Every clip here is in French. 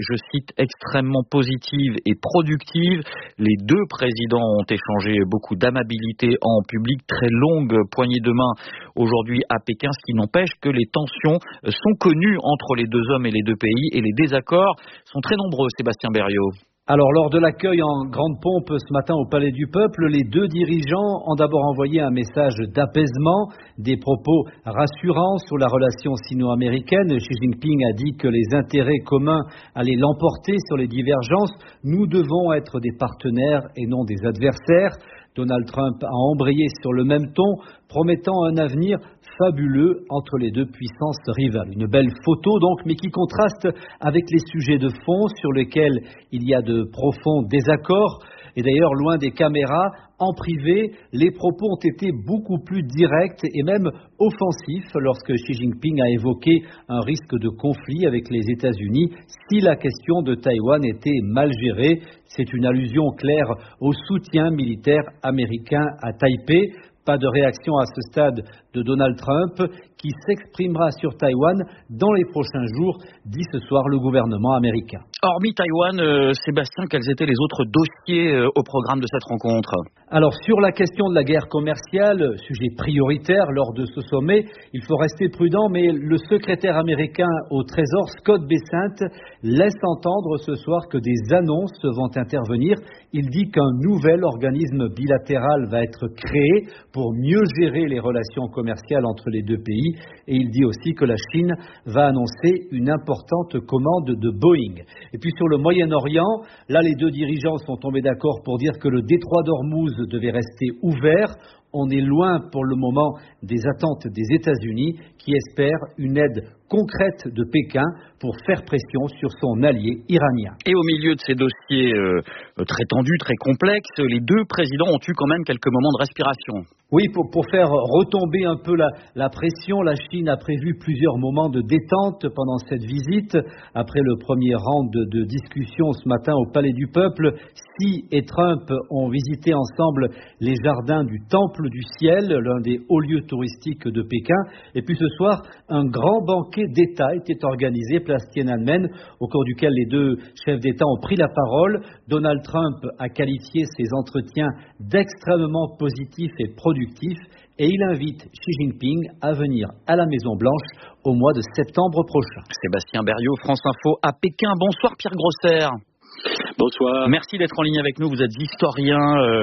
je cite, extrêmement positive et productive. Les deux présidents ont échangé beaucoup d'amabilité en public, très longue poignée de main aujourd'hui à Pékin, ce qui n'empêche que les tensions sont connues entre les deux hommes et les deux pays et les désaccords sont très nombreux, Sébastien Berriot. Alors, lors de l'accueil en grande pompe ce matin au Palais du Peuple, les deux dirigeants ont d'abord envoyé un message d'apaisement, des propos rassurants sur la relation sino-américaine. Xi Jinping a dit que les intérêts communs allaient l'emporter sur les divergences. Nous devons être des partenaires et non des adversaires. Donald Trump a embrayé sur le même ton, promettant un avenir fabuleux entre les deux puissances rivales. Une belle photo donc, mais qui contraste avec les sujets de fond sur lesquels il y a de profonds désaccords. Et d'ailleurs, loin des caméras, en privé, les propos ont été beaucoup plus directs et même offensifs lorsque Xi Jinping a évoqué un risque de conflit avec les États-Unis si la question de Taïwan était mal gérée. C'est une allusion claire au soutien militaire américain à Taipei. Pas de réaction à ce stade de Donald Trump qui s'exprimera sur Taïwan dans les prochains jours, dit ce soir le gouvernement américain. Hormis Taïwan, Sébastien, quels étaient les autres dossiers au programme de cette rencontre ? Alors, sur la question de la guerre commerciale, sujet prioritaire lors de ce sommet, il faut rester prudent, mais le secrétaire américain au Trésor, Scott Bessent, laisse entendre ce soir que des annonces vont intervenir. Il dit qu'un nouvel organisme bilatéral va être créé pour mieux gérer les relations commerciales entre les deux pays. Et il dit aussi que la Chine va annoncer une importante commande de Boeing. Et puis sur le Moyen-Orient, là les deux dirigeants sont tombés d'accord pour dire que le détroit d'Ormuz devait rester ouvert. On est loin pour le moment des attentes des États-Unis qui espèrent une aide concrète de Pékin pour faire pression sur son allié iranien. Et au milieu de ces dossiers très tendus, très complexes, les deux présidents ont eu quand même quelques moments de respiration. Oui, pour faire retomber un peu la pression, la Chine a prévu plusieurs moments de détente pendant cette visite. Après le premier round de discussion ce matin au Palais du Peuple, Xi et Trump ont visité ensemble les jardins du Temple du Ciel, l'un des hauts lieux touristiques de Pékin. Et puis ce soir, un grand banquet d'État était organisé place Tiananmen, au cours duquel les deux chefs d'État ont pris la parole. Donald Trump a qualifié ces entretiens d'extrêmement positifs et productifs et il invite Xi Jinping à venir à la Maison-Blanche au mois de septembre prochain. Sébastien Berriot, France Info à Pékin. Bonsoir Pierre Grosser. Bonsoir. Merci d'être en ligne avec nous. Vous êtes historien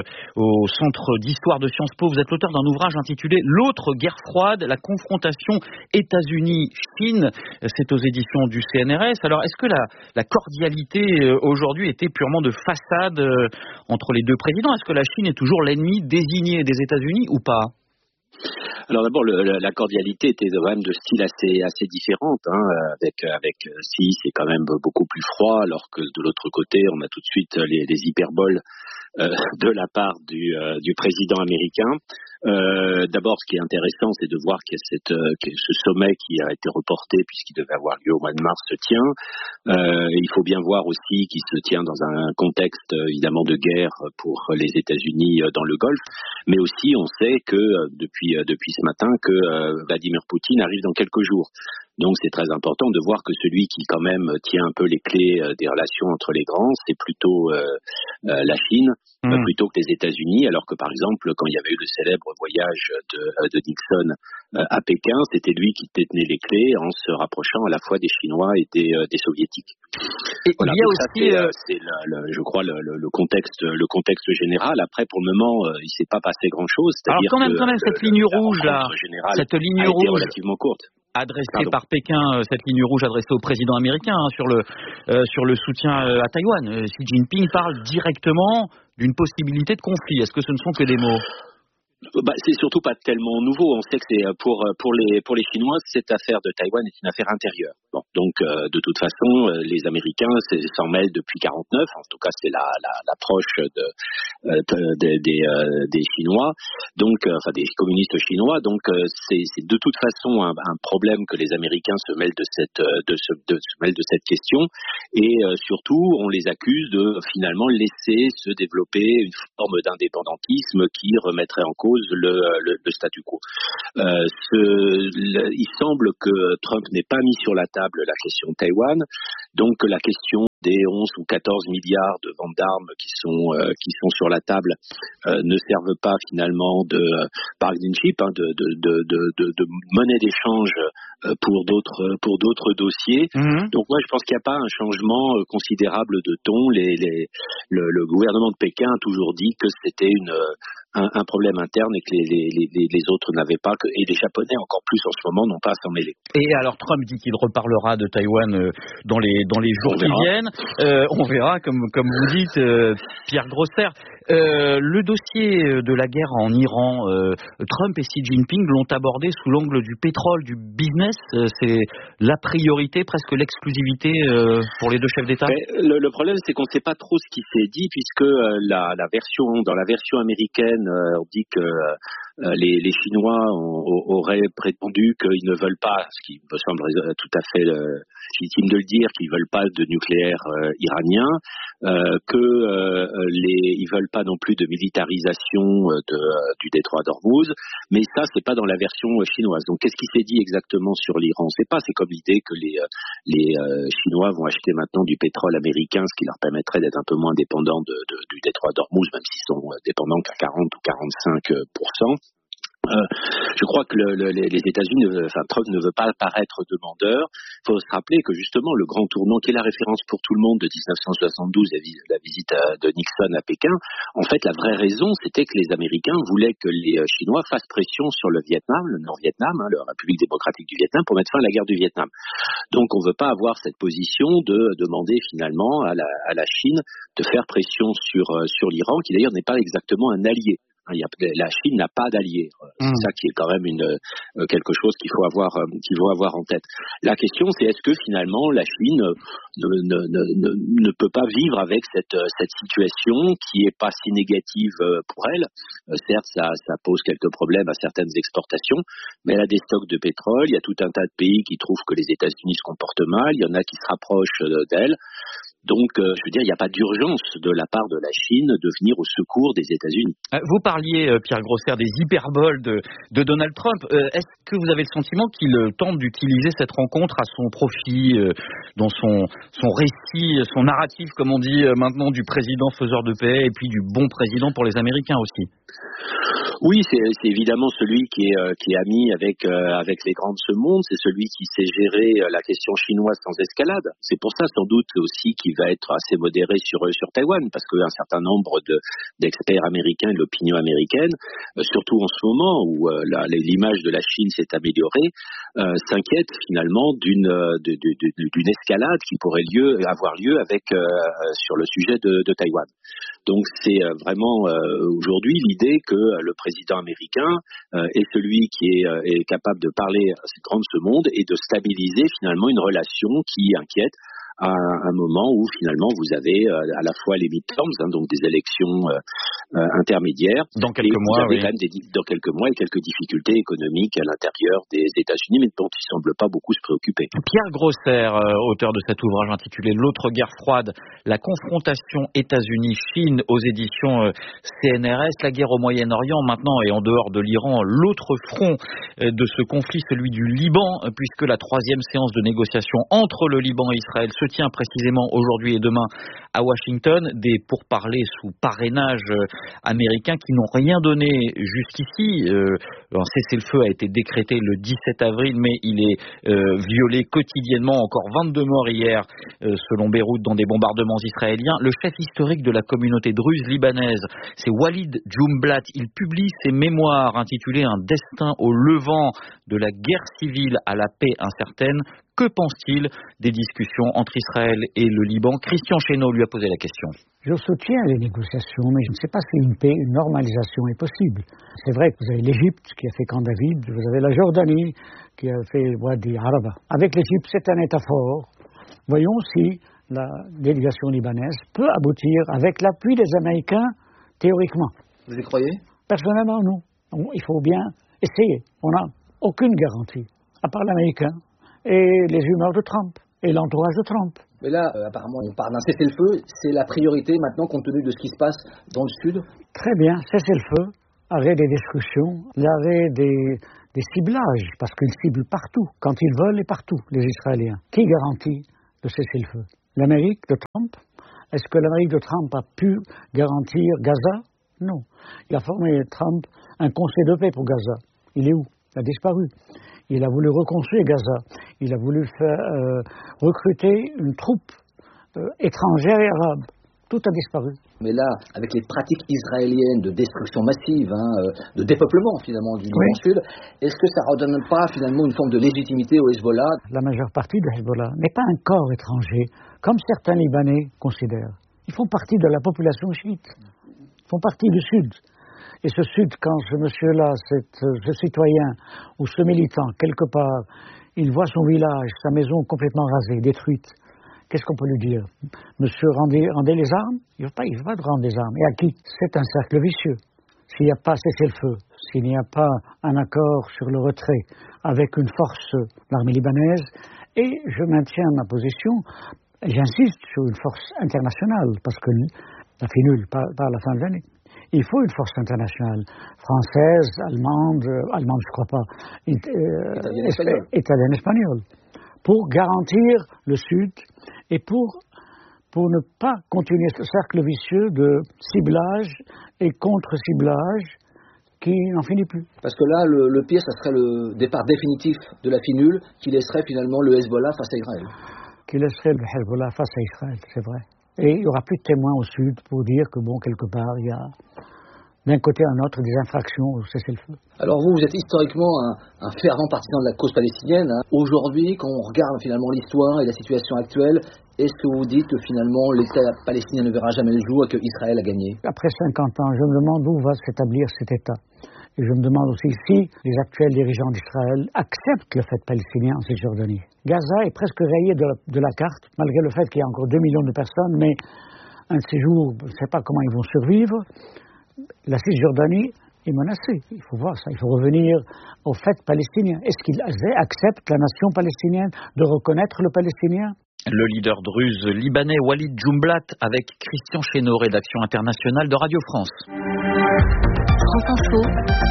au Centre d'Histoire de Sciences Po. Vous êtes l'auteur d'un ouvrage intitulé « L'autre guerre froide, la confrontation États-Unis-Chine ». C'est aux éditions du CNRS. Alors, est-ce que la cordialité aujourd'hui était purement de façade entre les deux présidents ? Est-ce que la Chine est toujours l'ennemi désigné des États-Unis ou pas ? Alors d'abord, la cordialité était quand même de style assez différente. Avec Xi, c'est quand même beaucoup plus froid, alors que de l'autre côté, on a tout de suite les hyperboles de la part du président américain. D'abord, ce qui est intéressant, c'est de voir que ce sommet qui a été reporté puisqu'il devait avoir lieu au mois de mars se tient. Il faut bien voir aussi qu'il se tient dans un contexte évidemment de guerre pour les États-Unis dans le Golfe, mais aussi on sait que depuis ce matin que Vladimir Poutine arrive dans quelques jours. Donc c'est très important de voir que celui qui quand même tient un peu les clés des relations entre les grands, c'est plutôt la Chine, plutôt que les États-Unis, alors que par exemple quand il y avait eu le célèbre voyage de Nixon à Pékin, c'était lui qui détenait les clés en se rapprochant à la fois des Chinois et des Soviétiques. Et voilà, il y a aussi, c'est je crois le contexte général. Après, pour le moment, il s'est pas passé grand-chose. Alors quand même, cette ligne rouge là, cette ligne rouge relativement courte. Adressée par Pékin, cette ligne rouge adressée au président américain sur le soutien à Taïwan. Xi Jinping parle directement d'une possibilité de conflit. Est-ce que ce ne sont que des mots ? C'est surtout pas tellement nouveau. On sait que c'est pour les Chinois, cette affaire de Taïwan est une affaire intérieure. Bon, donc de toute façon, les Américains s'en mêlent depuis 49. En tout cas, c'est l'approche des Chinois, donc des communistes chinois. Donc c'est de toute façon un problème que les Américains se mêlent de cette question. Et surtout, on les accuse de finalement laisser se développer une forme d'indépendantisme qui remettrait en cause le statu quo. Il semble que Trump n'ait pas mis sur la table table la question de Taïwan. Donc la question des 11 ou 14 milliards de ventes d'armes qui sont sur la table ne servent pas finalement de bargaining chip, de monnaie d'échange pour d'autres dossiers. Donc moi je pense qu'il n'y a pas un changement considérable de ton. Le gouvernement de Pékin a toujours dit que c'était un problème interne et que les autres n'avaient pas, et les Japonais encore plus en ce moment n'ont pas à s'en mêler. Et alors Trump dit qu'il reparlera de Taïwan dans les jours qui viennent. On verra, comme vous dites, Pierre Grosser. Le dossier de la guerre en Iran, Trump et Xi Jinping l'ont abordé sous l'angle du pétrole, du business. C'est la priorité, presque l'exclusivité pour les deux chefs d'État. Le problème, c'est qu'on ne sait pas trop ce qui s'est dit, puisque dans la version américaine, on dit que les Chinois auraient prétendu qu'ils ne veulent pas, ce qui me semble tout à fait légitime de le dire, qu'ils ne veulent pas de nucléaire iranien, ils veulent pas non plus de militarisation du détroit d'Ormuz, mais ça c'est pas dans la version chinoise. Donc qu'est-ce qui s'est dit exactement sur l'Iran? On ne sait pas. C'est comme l'idée que les Chinois vont acheter maintenant du pétrole américain, ce qui leur permettrait d'être un peu moins dépendants du détroit d'Ormuz, même s'ils sont dépendants qu'à 40 ou 45%. Je crois que les États-Unis, Trump ne veut pas paraître demandeur. Il faut se rappeler que justement le grand tournant, qui est la référence pour tout le monde de 1972, la visite de Nixon à Pékin, en fait la vraie raison c'était que les Américains voulaient que les Chinois fassent pression sur le Vietnam, le Nord-Vietnam, la République démocratique du Vietnam, pour mettre fin à la guerre du Vietnam. Donc on ne veut pas avoir cette position de demander finalement à la Chine de faire pression sur l'Iran, qui d'ailleurs n'est pas exactement un allié. La Chine n'a pas d'alliés. C'est ça qui est quand même quelque chose qu'il faut avoir en tête. La question, c'est est-ce que finalement la Chine ne peut pas vivre avec cette situation qui est pas si négative pour elle. Certes, ça pose quelques problèmes à certaines exportations, mais elle a des stocks de pétrole. Il y a tout un tas de pays qui trouvent que les États-Unis se comportent mal. Il y en a qui se rapprochent d'elle. Donc, je veux dire, il n'y a pas d'urgence de la part de la Chine de venir au secours des États-Unis. Vous parliez, Pierre Grosser, des hyperboles de Donald Trump. Est-ce que vous avez le sentiment qu'il tente d'utiliser cette rencontre à son profit, dans son récit, son narratif, comme on dit maintenant, du président faiseur de paix et puis du bon président pour les Américains aussi? Oui, c'est évidemment celui qui est ami avec les grands de ce monde. C'est celui qui sait gérer la question chinoise sans escalade. C'est pour ça sans doute aussi qu'il va être assez modéré sur Taïwan, parce qu'un certain nombre d'experts américains et de l'opinion américaine, surtout en ce moment où l'image de la Chine s'est améliorée, s'inquiètent finalement d'une escalade qui pourrait avoir lieu sur le sujet de Taïwan. Donc c'est vraiment aujourd'hui l'idée que le président américain est celui qui est capable de parler à ces grands de ce monde et de stabiliser finalement une relation qui inquiète à un moment où finalement vous avez à la fois les midterms, donc des élections intermédiaires, dans quelques mois, vous avez quand même dans quelques mois et quelques difficultés économiques à l'intérieur des États-Unis, mais dont ils ne semblent pas beaucoup se préoccuper. Pierre Grosser, auteur de cet ouvrage intitulé L'autre guerre froide, la confrontation États-Unis-Chine aux éditions CNRS, la guerre au Moyen-Orient maintenant et en dehors de l'Iran, l'autre front de ce conflit, celui du Liban, puisque la troisième séance de négociation entre le Liban et Israël se tient précisément aujourd'hui et demain à Washington, des pourparlers sous parrainage américain qui n'ont rien donné jusqu'ici. Un cessez-le-feu a été décrété le 17 avril, mais il est violé quotidiennement, encore 22 morts hier, selon Beyrouth, dans des bombardements israéliens. Le chef historique de la communauté druze libanaise, c'est Walid Jumblat. Il publie ses mémoires intitulées Un destin au Levant, de la guerre civile à la paix incertaine. Que pense-t-il des discussions entre Israël et le Liban? Christian Chesneau lui a posé la question. Je soutiens les négociations, mais je ne sais pas si une paix, une normalisation est possible. C'est vrai que vous avez l'Égypte qui a fait Camp David, vous avez la Jordanie qui a fait Wadi Araba. Avec l'Égypte, c'est un État fort. Voyons si la délégation libanaise peut aboutir avec l'appui des Américains, théoriquement. Vous y croyez? Personnellement, non. Il faut bien essayer. On n'a aucune garantie, à part l'Américain et les humeurs de Trump et l'entourage de Trump. Mais là, apparemment, on parle d'un cessez-le-feu. C'est la priorité maintenant, compte tenu de ce qui se passe dans le Sud? Très bien, cessez-le-feu, arrêt des discussions, l'arrêt des des ciblages, parce qu'ils ciblent partout, quand ils veulent et partout, les Israéliens. Qui garantit le cessez-le-feu? L'Amérique de Trump? Est-ce que l'Amérique de Trump a pu garantir Gaza? Non. Il a formé, Trump, un conseil de paix pour Gaza. Il est où? Il a disparu. Il a voulu reconstruire Gaza. Il a voulu faire recruter une troupe étrangère et arabe. Tout a disparu. Mais là, avec les pratiques israéliennes de destruction massive, de dépeuplement finalement du Liban Sud, est-ce que ça ne redonne pas finalement une forme de légitimité au Hezbollah? La majeure partie du Hezbollah n'est pas un corps étranger, comme certains Libanais considèrent. Ils font partie de la population chiite. Ils font partie du Sud. Et ce Sud, quand ce monsieur-là, ce citoyen ou ce militant, quelque part, il voit son village, sa maison complètement rasée, détruite, qu'est-ce qu'on peut lui dire? Monsieur, rendez les armes? Il ne veut pas rendre des armes. Et à qui? C'est un cercle vicieux. S'il n'y a pas cessez-le-feu, s'il n'y a pas un accord sur le retrait avec une force, l'armée libanaise, et je maintiens ma position, j'insiste sur une force internationale, parce que la FINUL, pas à la fin de l'année. Il faut une force internationale, française, allemande, je crois pas, italienne, espagnole, pour garantir le Sud et pour ne pas continuer ce cercle vicieux de ciblage et contre-ciblage qui n'en finit plus. Parce que là, le pire, ça serait le départ définitif de la FINUL qui laisserait finalement le Hezbollah face à Israël. Qui laisserait le Hezbollah face à Israël, c'est vrai. Et il n'y aura plus de témoins au Sud pour dire que, bon, quelque part, il y a d'un côté à l'autre des infractions au cessez-le-feu. Alors vous êtes historiquement un fervent partisan de la cause palestinienne. Aujourd'hui, quand on regarde finalement l'histoire et la situation actuelle, est-ce que vous dites que finalement l'État palestinien ne verra jamais le jour et que Israël a gagné? Après 50 ans, je me demande où va s'établir cet État. Et je me demande aussi si les actuels dirigeants d'Israël acceptent le fait palestinien en Cisjordanie. Gaza est presque rayé de la carte, malgré le fait qu'il y a encore 2 millions de personnes, mais un de ces jours, je ne sais pas comment ils vont survivre. La Cisjordanie est menacée. Il faut voir ça. Il faut revenir au fait palestinien. Est-ce qu'ils acceptent la nation palestinienne de reconnaître le palestinien? Le leader druze libanais Walid Jumblat avec Christian Chesneau, rédaction internationale de Radio France. France Info,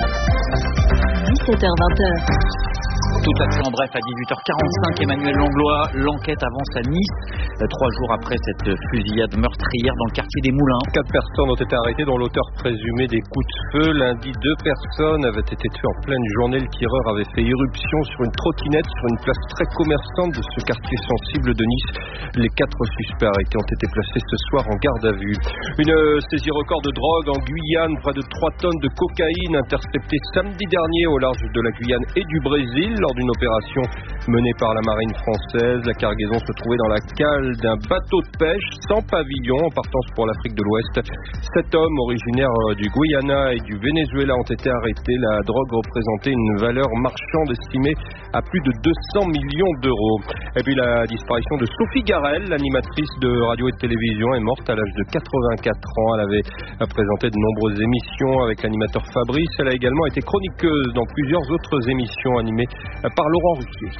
17h-20h. Tout à fait en bref, à 18h45, Emmanuel Langlois, l'enquête avance à Nice, 3 jours après cette fusillade meurtrière dans le quartier des Moulins. 4 personnes ont été arrêtées, dont l'auteur présumé des coups de feu. Lundi, 2 personnes avaient été tuées en pleine journée. Le tireur avait fait irruption sur une trottinette sur une place très commerçante de ce quartier sensible de Nice. Les 4 suspects arrêtés ont été placés ce soir en garde à vue. Une saisie record de drogue en Guyane, près de 3 tonnes de cocaïne interceptées samedi dernier au large de la Guyane et du Brésil lors d'une opération menée par la marine française. La cargaison se trouvait dans la cale d'un bateau de pêche sans pavillon en partance pour l'Afrique de l'Ouest. 7 hommes originaires du Guyana et du Venezuela ont été arrêtés. La drogue représentait une valeur marchande estimée à plus de 200 millions d'euros. Et puis la disparition de Sophie Garel, l'animatrice de radio et de télévision, est morte à l'âge de 84 ans. Elle avait présenté de nombreuses émissions avec l'animateur Fabrice. Elle a également été chroniqueuse dans plusieurs autres émissions animées par Laurent Ruquier.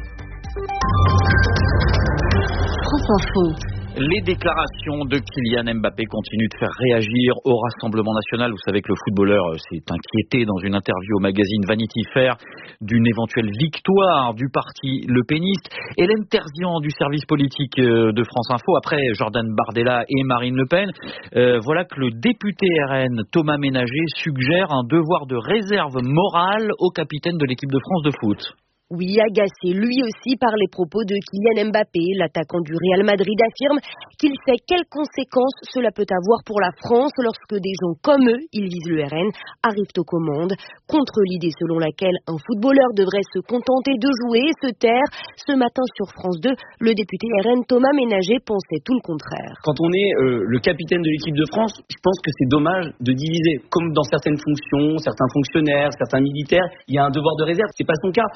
France Info. Les déclarations de Kylian Mbappé continuent de faire réagir au Rassemblement national. Vous savez que le footballeur s'est inquiété dans une interview au magazine Vanity Fair d'une éventuelle victoire du parti Le Peniste. Hélène Terzian du service politique de France Info, après Jordan Bardella et Marine Le Pen, voilà que le député RN Thomas Ménager suggère un devoir de réserve morale au capitaine de l'équipe de France de foot. Oui, agacé lui aussi par les propos de Kylian Mbappé, l'attaquant du Real Madrid affirme qu'il sait quelles conséquences cela peut avoir pour la France lorsque des gens comme eux, ils visent le RN, arrivent aux commandes. Contre l'idée selon laquelle un footballeur devrait se contenter de jouer et se taire, ce matin sur France 2, le député RN Thomas Ménager pensait tout le contraire. Quand on est le capitaine de l'équipe de France, je pense que c'est dommage de diviser. Comme dans certaines fonctions, certains fonctionnaires, certains militaires, il y a un devoir de réserve. C'est pas son cas. Mais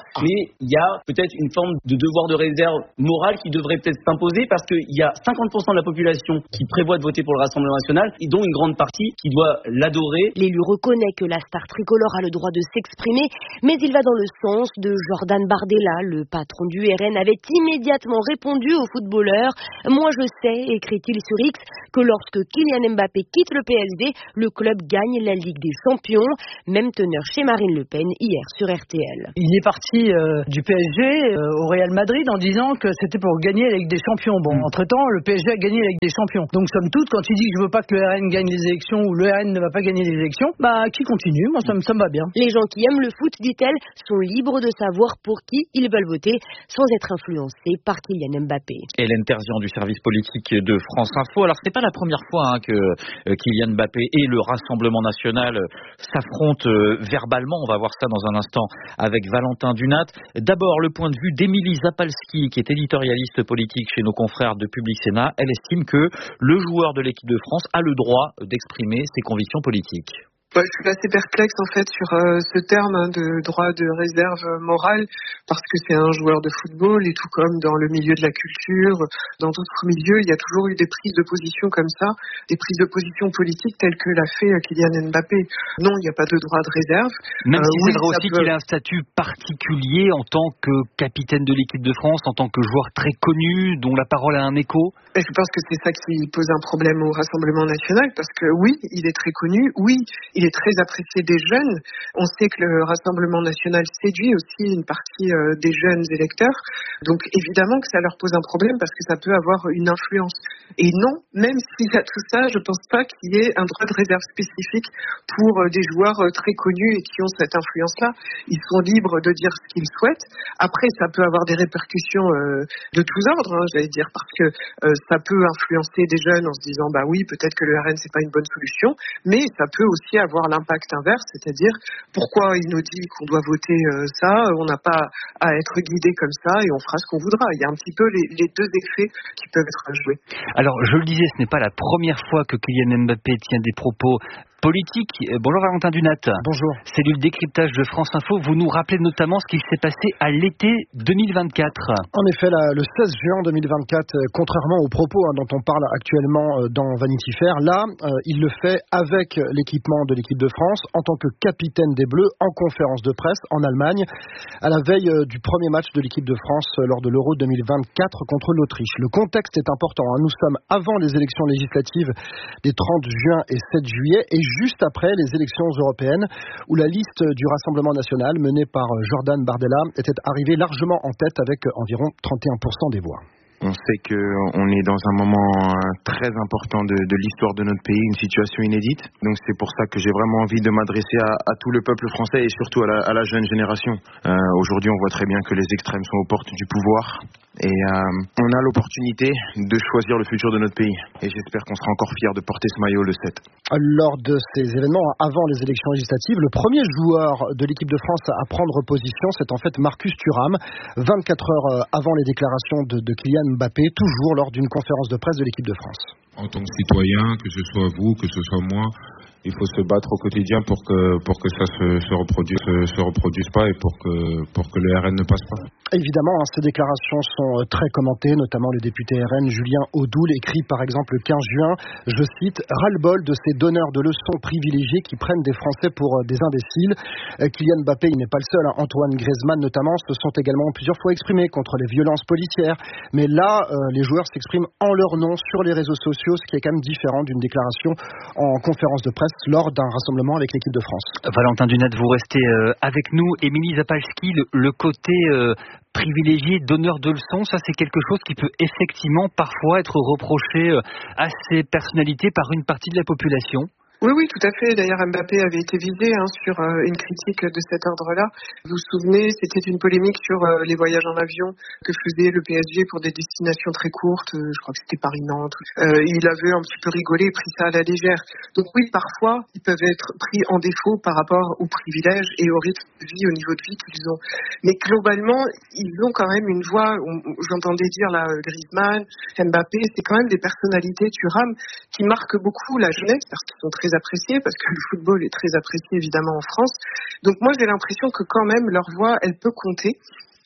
il y a peut-être une forme de devoir de réserve morale qui devrait peut-être s'imposer parce qu'il y a 50% de la population qui prévoit de voter pour le Rassemblement national et dont une grande partie qui doit l'adorer. L'élu reconnaît que la star tricolore a le droit de s'exprimer, mais il va dans le sens de Jordan Bardella. Le patron du RN avait immédiatement répondu au footballeur. Moi je sais, écrit-il sur X, que lorsque Kylian Mbappé quitte le PSG, le club gagne la Ligue des Champions. Même teneur chez Marine Le Pen hier sur RTL. Il est parti du PSG au Real Madrid en disant que c'était pour gagner la Ligue des Champions. Bon, entre-temps, le PSG a gagné la Ligue des Champions. Donc, somme toute, quand il dit que je veux pas que le RN gagne les élections ou le RN ne va pas gagner les élections, qui continue, moi ça me va bien. Les gens qui aiment le foot, dit-elle, sont libres de savoir pour qui ils veulent voter sans être influencés par Kylian Mbappé. Hélène Terzian du service politique de France Info. Alors, c'est pas la première fois que Kylian Mbappé et le Rassemblement national s'affrontent verbalement. On va voir ça dans un instant avec Valentin Dunat. D'abord, le point de vue d'Émilie Zapalski, qui est éditorialiste politique chez nos confrères de Public Sénat. Elle estime que le joueur de l'équipe de France a le droit d'exprimer ses convictions politiques. Je suis assez perplexe en fait sur ce terme de droit de réserve morale parce que c'est un joueur de football et tout comme dans le milieu de la culture, dans d'autres milieux, il y a toujours eu des prises de position comme ça, des prises de position politiques telles que l'a fait Kylian Mbappé. Non, il n'y a pas de droit de réserve. Même si c'est vrai aussi qu'il a un statut particulier en tant que capitaine de l'équipe de France, en tant que joueur très connu, dont la parole a un écho. Et je pense que c'est ça qui pose un problème au Rassemblement national parce que oui, il est très connu, oui, il est très apprécié des jeunes. On sait que le Rassemblement national séduit aussi une partie des jeunes électeurs. Donc évidemment que ça leur pose un problème parce que ça peut avoir une influence. Et non, même s'il y a tout ça, je ne pense pas qu'il y ait un droit de réserve spécifique pour des joueurs très connus et qui ont cette influence-là. Ils sont libres de dire ce qu'ils souhaitent. Après, ça peut avoir des répercussions de tous ordres, j'allais dire, parce que ça peut influencer des jeunes en se disant bah oui, peut-être que le RN c'est pas une bonne solution, mais ça peut aussi avoir l'impact inverse, c'est-à-dire pourquoi il nous dit qu'on doit voter ça, on n'a pas à être guidé comme ça et on fera ce qu'on voudra. Il y a un petit peu les deux effets qui peuvent être joués. Alors je le disais, ce n'est pas la première fois que Kylian Mbappé tient des propos politique. Bonjour Valentin Dunat. Bonjour. Cellule décryptage de France Info. Vous nous rappelez notamment ce qu'il s'est passé à l'été 2024. En effet, le 16 juin 2024, contrairement aux propos dont on parle actuellement dans Vanity Fair, là, il le fait avec l'équipement de l'équipe de France en tant que capitaine des Bleus en conférence de presse en Allemagne à la veille du premier match de l'équipe de France lors de l'Euro 2024 contre l'Autriche. Le contexte est important. Nous sommes avant les élections législatives des 30 juin et 7 juillet et juste après les élections européennes où la liste du Rassemblement national menée par Jordan Bardella était arrivée largement en tête avec environ 31% des voix. On sait qu'on est dans un moment très important de l'histoire de notre pays, une situation inédite. Donc c'est pour ça que j'ai vraiment envie de m'adresser à tout le peuple français et surtout à la jeune génération. Aujourd'hui, on voit très bien que les extrêmes sont aux portes du pouvoir. Et on a l'opportunité de choisir le futur de notre pays. Et j'espère qu'on sera encore fiers de porter ce maillot le 7. Lors de ces événements, avant les élections législatives, le premier joueur de l'équipe de France à prendre position, c'est en fait Marcus Thuram, 24 heures avant les déclarations de Kylian Mbappé, toujours lors d'une conférence de presse de l'équipe de France. En tant que citoyen, que ce soit vous, que ce soit moi, il faut se battre au quotidien pour que ça se reproduise pas et pour que le RN ne passe pas. Évidemment, ces déclarations sont très commentées, notamment le député RN Julien Audoul écrit par exemple le 15 juin, je cite, ras-le-bol de ces donneurs de leçons privilégiés qui prennent des Français pour des imbéciles. Kylian Mbappé, il n'est pas le seul, Antoine Griezmann notamment se sont également plusieurs fois exprimés contre les violences policières. Mais là, les joueurs s'expriment en leur nom sur les réseaux sociaux, ce qui est quand même différent d'une déclaration en conférence de presse lors d'un rassemblement avec l'équipe de France. Valentin Dunat, vous restez avec nous. Émilie Zapalski, le côté privilégié, donneur de leçons, ça c'est quelque chose qui peut effectivement parfois être reproché à ces personnalités par une partie de la population. Oui, tout à fait. D'ailleurs, Mbappé avait été visé sur une critique de cet ordre-là. Vous vous souvenez, c'était une polémique sur les voyages en avion que faisait le PSG pour des destinations très courtes. Je crois que c'était Paris-Nantes. Il avait un petit peu rigolé et pris ça à la légère. Donc oui, parfois, ils peuvent être pris en défaut par rapport aux privilèges et au rythme de vie, au niveau de vie qu'ils ont. Mais globalement, ils ont quand même une voix. J'entendais dire là, Griezmann, Mbappé, c'est quand même des personnalités, Thuram, qui marquent beaucoup la jeunesse parce qu'ils sont très appréciés, parce que le football est très apprécié évidemment en France. Donc moi j'ai l'impression que quand même leur voix elle peut compter.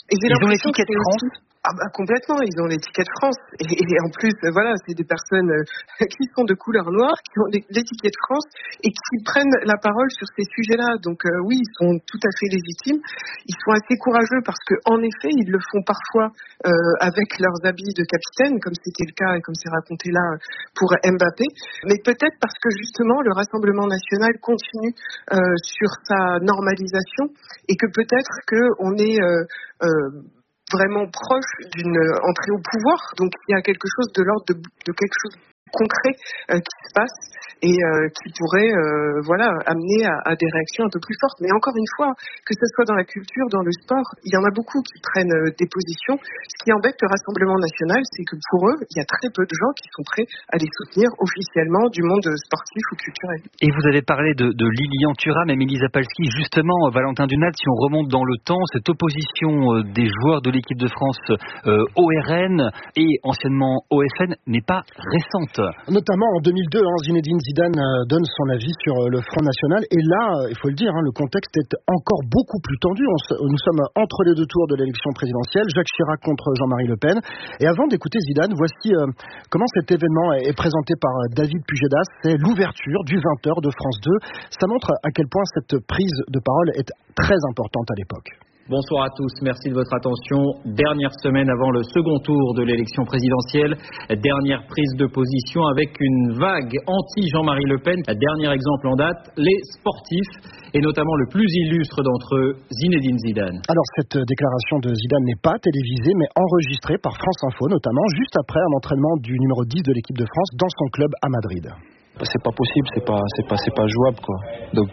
Et j'ai Ils ont l'impression l'étiquette que c'est France. aussi... Ah bah complètement, ils ont l'étiquette France et en plus voilà, c'est des personnes qui sont de couleur noire, qui ont l'étiquette France et qui prennent la parole sur ces sujets-là. Donc oui, ils sont tout à fait légitimes. Ils sont assez courageux parce que en effet, ils le font parfois avec leurs habits de capitaine, comme c'était le cas et comme c'est raconté là pour Mbappé. Mais peut-être parce que justement le Rassemblement national continue sur sa normalisation et que peut-être que on est vraiment proche d'une entrée au pouvoir. Donc il y a quelque chose de l'ordre de quelque chose de concret qui se passe et qui pourrait amener à des réactions un peu plus fortes. Mais encore une fois, que ce soit dans la culture, dans le sport, il y en a beaucoup qui prennent des positions. Ce qui embête le Rassemblement national, c'est que pour eux, il y a très peu de gens qui sont prêts à les soutenir officiellement du monde sportif ou culturel. Et vous avez parlé de Lilian Thuram et Mélisa Palski. Justement, Valentin Dunat, si on remonte dans le temps, cette opposition des joueurs de l'équipe de France au RN et anciennement au FN n'est pas récente. Notamment en 2002, Zinedine Zidane donne son avis sur le Front National. Et là, il faut le dire, le contexte est encore beaucoup plus tendu. Nous sommes entre les deux tours de l'élection présidentielle. Jacques Chirac contre Jean-Marie Le Pen. Et avant d'écouter Zidane, voici comment cet événement est présenté par David Pujadas. C'est l'ouverture du 20h de France 2. Ça montre à quel point cette prise de parole est très importante à l'époque. Bonsoir à tous, merci de votre attention. Dernière semaine avant le second tour de l'élection présidentielle, dernière prise de position avec une vague anti-Jean-Marie Le Pen. Dernier exemple en date, les sportifs et notamment le plus illustre d'entre eux, Zinedine Zidane. Alors cette déclaration de Zidane n'est pas télévisée mais enregistrée par France Info notamment juste après un entraînement du numéro 10 de l'équipe de France dans son club à Madrid. C'est pas possible, c'est pas jouable quoi. Donc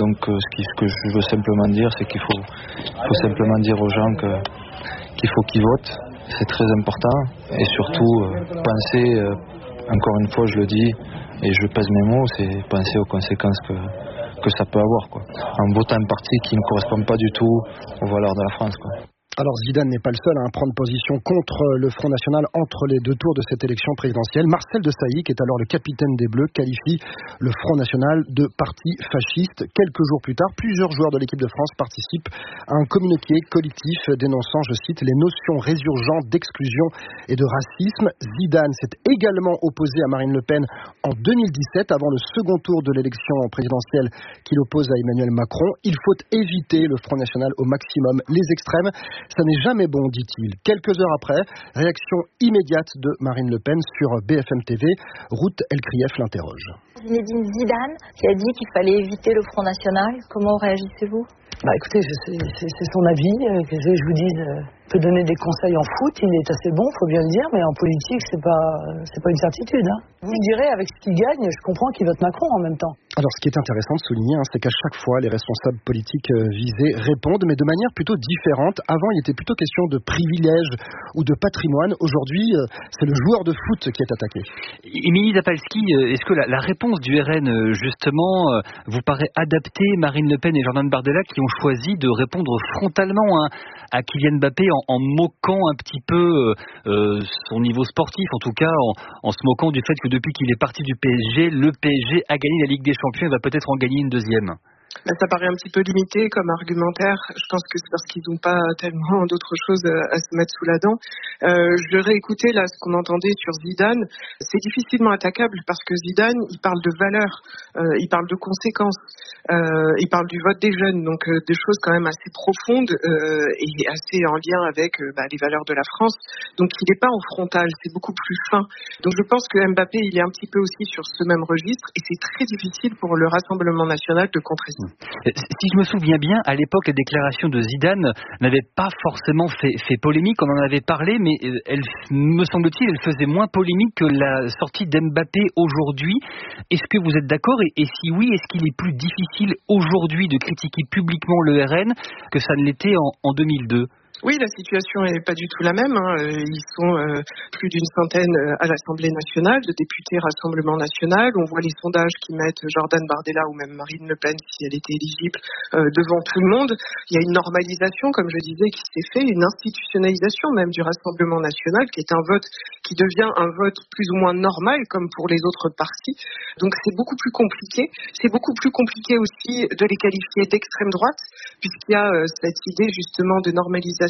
ce que je veux simplement dire, c'est qu'il faut simplement dire aux gens qu'il faut qu'ils votent, c'est très important et surtout penser, encore une fois je le dis et je pèse mes mots, c'est penser aux conséquences que ça peut avoir quoi. En votant un parti qui ne correspond pas du tout aux valeurs de la France quoi. Alors Zidane n'est pas le seul à prendre position contre le Front National entre les deux tours de cette élection présidentielle. Marcel Desailly, qui est alors le capitaine des Bleus, qualifie le Front National de parti fasciste. Quelques jours plus tard, plusieurs joueurs de l'équipe de France participent à un communiqué collectif dénonçant, je cite, les notions résurgentes d'exclusion et de racisme. Zidane s'est également opposé à Marine Le Pen en 2017, avant le second tour de l'élection présidentielle qu'il oppose à Emmanuel Macron. Il faut éviter le Front National au maximum, les extrêmes. Ça n'est jamais bon, dit-il. Quelques heures après, réaction immédiate de Marine Le Pen sur BFM TV. Ruth Elkrief l'interroge. Zinedine Zidane qui a dit qu'il fallait éviter le Front National. Comment réagissez-vous ? Écoutez, c'est son avis. Que je vous dise, peut donner des conseils en foot, il est assez bon, faut bien le dire, mais en politique, c'est pas une certitude. Vous me direz, avec ce qu'il gagne, je comprends qu'il vote Macron en même temps. Alors, ce qui est intéressant de souligner, c'est qu'à chaque fois, les responsables politiques visés répondent, mais de manière plutôt différente. Avant, il était plutôt question de privilèges ou de patrimoine. Aujourd'hui, c'est le joueur de foot qui est attaqué. Émilie Zapalski, est-ce que la réponse du RN, justement, vous paraît adaptée? Marine Le Pen et Jordan Bardella qui ont choisi de répondre frontalement à Kylian Mbappé en moquant un petit peu son niveau sportif, en tout cas en se moquant du fait que depuis qu'il est parti du PSG, le PSG a gagné la Ligue des Champions et va peut-être en gagner une deuxième. Ça paraît un petit peu limité comme argumentaire. Je pense que c'est parce qu'ils n'ont pas tellement d'autres choses à se mettre sous la dent. Je réécoutais là ce qu'on entendait sur Zidane. C'est difficilement attaquable parce que Zidane, il parle de valeurs, il parle de conséquences, il parle du vote des jeunes, donc des choses quand même assez profondes et assez en lien avec les valeurs de la France. Donc il n'est pas en frontal, c'est beaucoup plus fin. Donc je pense que Mbappé, il est un petit peu aussi sur ce même registre et c'est très difficile pour le Rassemblement national de contrer ça. Si je me souviens bien, à l'époque, la déclaration de Zidane n'avait pas forcément fait polémique, on en avait parlé, mais elle, me semble-t-il, elle faisait moins polémique que la sortie d'Mbappé aujourd'hui. Est-ce que vous êtes d'accord et si oui, est-ce qu'il est plus difficile aujourd'hui de critiquer publiquement le RN que ça ne l'était en 2002 ? Oui, la situation n'est pas du tout la même. Ils sont plus d'une centaine à l'Assemblée nationale, de députés Rassemblement national. On voit les sondages qui mettent Jordan Bardella ou même Marine Le Pen, si elle était éligible, devant tout le monde. Il y a une normalisation, comme je disais, qui s'est fait, une institutionnalisation même du Rassemblement national, qui est un vote qui devient un vote plus ou moins normal, comme pour les autres partis. Donc c'est beaucoup plus compliqué. C'est beaucoup plus compliqué aussi de les qualifier d'extrême droite, puisqu'il y a cette idée justement de normalisation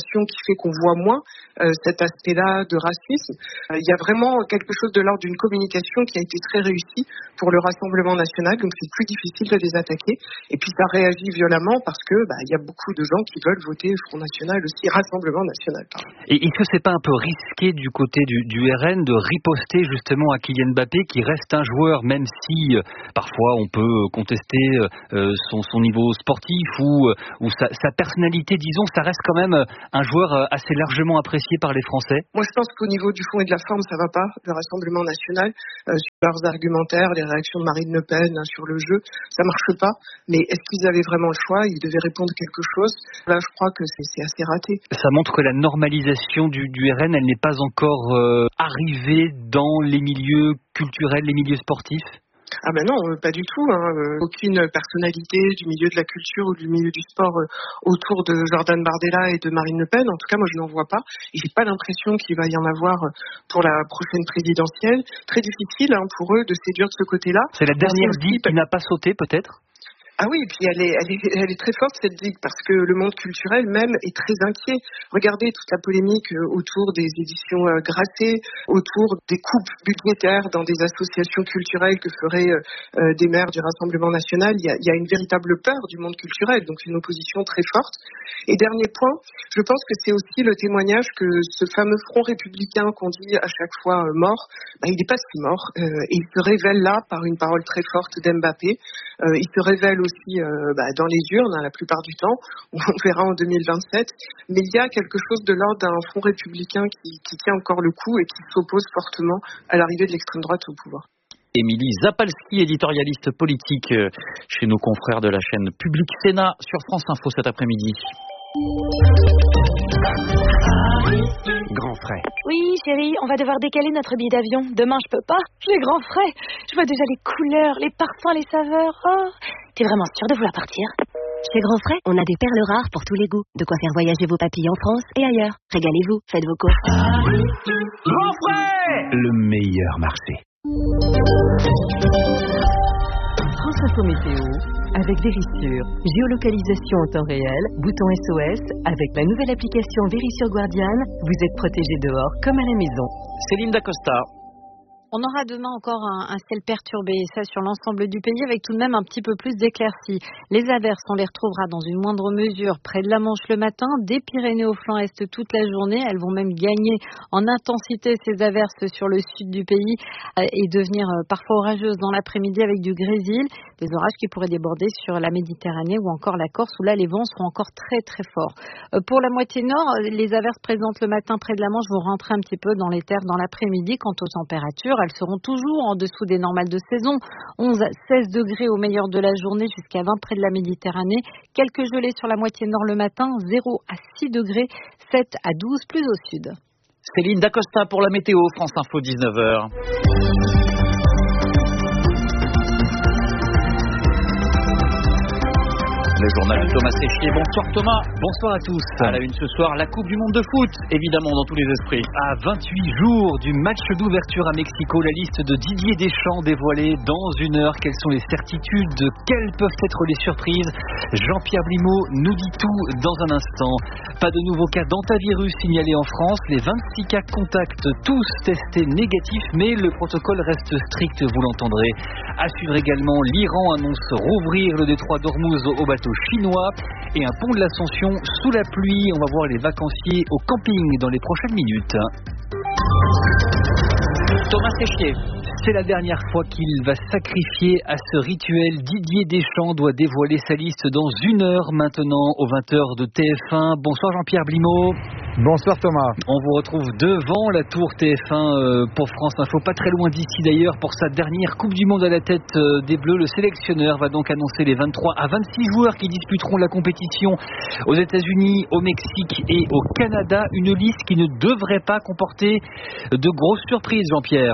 communication qui fait qu'on voit moins cet aspect-là de racisme. Il y a vraiment quelque chose de l'ordre d'une communication qui a été très réussie pour le Rassemblement national, donc c'est plus difficile de les attaquer. Et puis ça réagit violemment parce que il y a beaucoup de gens qui veulent voter Front National aussi, Rassemblement national. Et est-ce que c'est pas un peu risqué du côté du RN de riposter justement à Kylian Mbappé, qui reste un joueur, même si parfois on peut contester son niveau sportif ou sa personnalité, disons, ça reste quand même un joueur assez largement apprécié par les Français? Moi je pense qu'au niveau du fond et de la forme ça va pas, le Rassemblement national, sur leurs argumentaires, les réactions de Marine Le Pen sur le jeu, ça marche pas, mais est-ce qu'ils avaient vraiment le choix? Ils devaient répondre quelque chose. Là je crois que c'est assez raté. Ça montre que la normalisation du RN, elle n'est pas encore arrivée dans les milieux culturels, les milieux sportifs? Ah ben non, pas du tout. Aucune personnalité du milieu de la culture ou du milieu du sport autour de Jordan Bardella et de Marine Le Pen. En tout cas, moi je n'en vois pas. Et j'ai pas l'impression qu'il va y en avoir pour la prochaine présidentielle. Très difficile pour eux de séduire de ce côté-là. C'est la dernière digue qui n'a pas sauté peut-être? Ah oui, et puis elle est très forte cette digue parce que le monde culturel même est très inquiet. Regardez toute la polémique autour des éditions Grasset, autour des coupes budgétaires dans des associations culturelles que feraient des maires du Rassemblement national. Il y a une véritable peur du monde culturel, donc une opposition très forte. Et dernier point, je pense que c'est aussi le témoignage que ce fameux front républicain qu'on dit à chaque fois mort, il n'est pas si mort. Et il se révèle là par une parole très forte d'Mbappé. Il se révèle aussi dans les urnes la plupart du temps, on verra en 2027, mais il y a quelque chose de l'ordre d'un front républicain qui tient encore le coup et qui s'oppose fortement à l'arrivée de l'extrême droite au pouvoir. Émilie Zapalski, éditorialiste politique chez nos confrères de la chaîne Public Sénat sur France Info cet après-midi. Grand frais. Oui, chérie, on va devoir décaler notre billet d'avion. Demain, je peux pas. J'ai grand frais. Je vois déjà les couleurs, les parfums, les saveurs. Oh, t'es vraiment sûre de vouloir partir? Chez Grand Frais, on a des perles rares pour tous les goûts. De quoi faire voyager vos papilles en France et ailleurs. Régalez-vous, faites vos courses. Grand frais, le meilleur marché. France Info Météo, avec Vérissure, géolocalisation en temps réel, bouton SOS, avec la nouvelle application Vérissure Guardian, vous êtes protégé dehors comme à la maison. Céline Dacosta. On aura demain encore un ciel perturbé, et ça sur l'ensemble du pays, avec tout de même un petit peu plus d'éclaircies. Les averses, on les retrouvera dans une moindre mesure près de la Manche le matin, des Pyrénées au flanc est toute la journée. Elles vont même gagner en intensité ces averses sur le sud du pays et devenir parfois orageuses dans l'après-midi avec du grésil. Des orages qui pourraient déborder sur la Méditerranée ou encore la Corse, où là les vents seront encore très très forts. Pour la moitié nord, les averses présentes le matin près de la Manche vont rentrer un petit peu dans les terres dans l'après-midi. Quant aux températures, elles seront toujours en dessous des normales de saison. 11 à 16 degrés au meilleur de la journée, jusqu'à 20 près de la Méditerranée. Quelques gelées sur la moitié nord le matin, 0 à 6 degrés, 7 à 12 plus au sud. Céline Dacosta pour la météo, France Info 19h. Le journal de Thomas Séchier. Bonsoir Thomas. Bonsoir à tous. À la une ce soir, la Coupe du Monde de foot, évidemment dans tous les esprits. À 28 jours du match d'ouverture à Mexico, la liste de Didier Deschamps dévoilée dans une heure. Quelles sont les certitudes? Quelles peuvent être les surprises? Jean-Pierre Blimaud nous dit tout dans un instant. Pas de nouveaux cas d'antavirus signalés en France. Les 26 cas contacts, tous testés négatifs, mais le protocole reste strict, vous l'entendrez. À suivre également, l'Iran annonce rouvrir le détroit d'Ormuz au bateau chinois et un pont de l'Ascension sous la pluie. On va voir les vacanciers au camping dans les prochaines minutes. Thomas Séchier. C'est la dernière fois qu'il va sacrifier à ce rituel. Didier Deschamps doit dévoiler sa liste dans une heure maintenant aux 20h de TF1. Bonsoir Jean-Pierre Blimaud. Bonsoir Thomas. On vous retrouve devant la tour TF1 pour France Info, pas très loin d'ici d'ailleurs, pour sa dernière Coupe du Monde à la tête des Bleus. Le sélectionneur va donc annoncer les 23 à 26 joueurs qui disputeront la compétition aux États-Unis, au Mexique et au Canada. Une liste qui ne devrait pas comporter de grosses surprises, Jean-Pierre.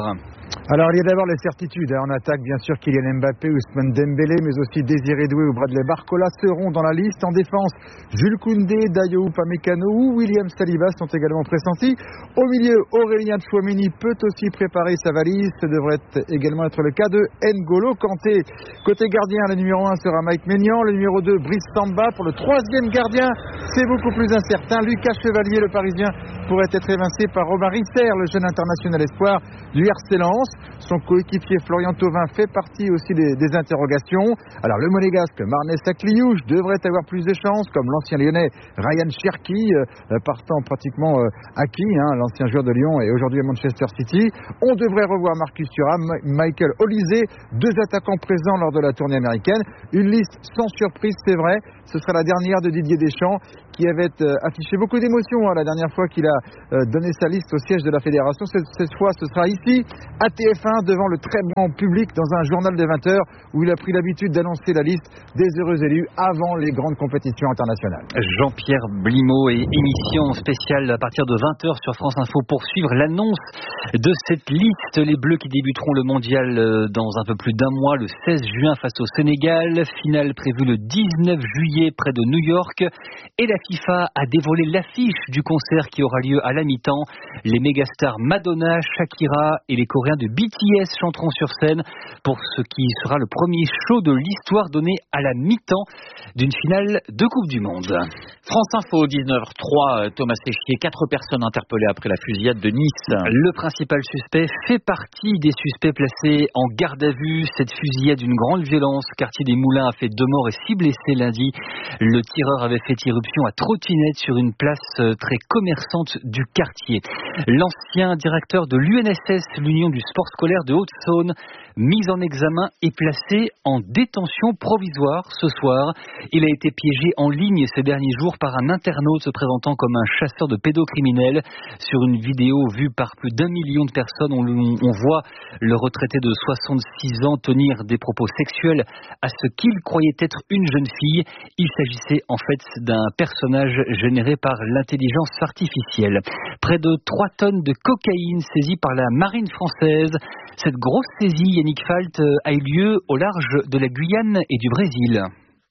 Alors il y a d'abord les certitudes. En attaque, bien sûr, Kylian Mbappé, Ousmane Dembélé, mais aussi Désiré Doué ou Bradley Barcola seront dans la liste. En défense, Jules Koundé, Dayo Upamecano ou William Saliba sont également pressentis. Au milieu, Aurélien Tchouaméni peut aussi préparer sa valise. Ce devrait également être le cas de N'Golo Kanté. Côté gardien, le numéro 1 sera Mike Maignan, le numéro 2 Brice Samba. Pour le troisième gardien, c'est beaucoup plus incertain. Lucas Chevalier, le Parisien, pourrait être évincé par Robin Risser, le jeune international espoir du RC Lens. Son coéquipier Florian Thauvin fait partie aussi des interrogations. Alors le monégasque Marnès Akliouche devrait avoir plus de chances, comme l'ancien lyonnais Ryan Cherki, partant pratiquement acquis, l'ancien joueur de Lyon et aujourd'hui à Manchester City. On devrait revoir Marcus Thuram, Michael Olise, deux attaquants présents lors de la tournée américaine. Une liste sans surprise, c'est vrai. Ce sera la dernière de Didier Deschamps, qui avait affiché beaucoup d'émotions la dernière fois qu'il a donné sa liste au siège de la fédération. Cette fois, ce sera ici, à TF1, devant le très grand public, dans un journal de 20h, où il a pris l'habitude d'annoncer la liste des heureux élus avant les grandes compétitions internationales. Jean-Pierre Blimaud et émission spéciale à partir de 20h sur France Info pour suivre l'annonce de cette liste. Les Bleus qui débuteront le mondial dans un peu plus d'un mois, le 16 juin face au Sénégal. Finale prévue le 19 juillet près de New York. Et la FIFA a dévoilé l'affiche du concert qui aura lieu à la mi-temps. Les mégastars Madonna, Shakira et les Coréens de BTS chanteront sur scène pour ce qui sera le premier show de l'histoire donné à la mi-temps d'une finale de Coupe du Monde. France Info, 19h03, Thomas Séchier, 4 personnes interpellées après la fusillade de Nice. Le principal suspect fait partie des suspects placés en garde à vue. Cette fusillade d'une grande violence, quartier des Moulins, a fait 2 morts et 6 blessés lundi. Le tireur avait fait irruption à trottinette sur une place très commerçante du quartier. L'ancien directeur de l'UNSS, l'Union du sport scolaire de Haute-Saône, mis en examen et placé en détention provisoire ce soir. Il a été piégé en ligne ces derniers jours par un internaute se présentant comme un chasseur de pédocriminels. Sur une vidéo vue par plus d'1 million de personnes, on voit le retraité de 66 ans tenir des propos sexuels à ce qu'il croyait être une jeune fille. Il s'agissait en fait d'un personnage généré par l'intelligence artificielle. Près de 3 tonnes de cocaïne saisies par la marine française. Cette grosse saisie, Yannick Falt, a eu lieu au large de la Guyane et du Brésil.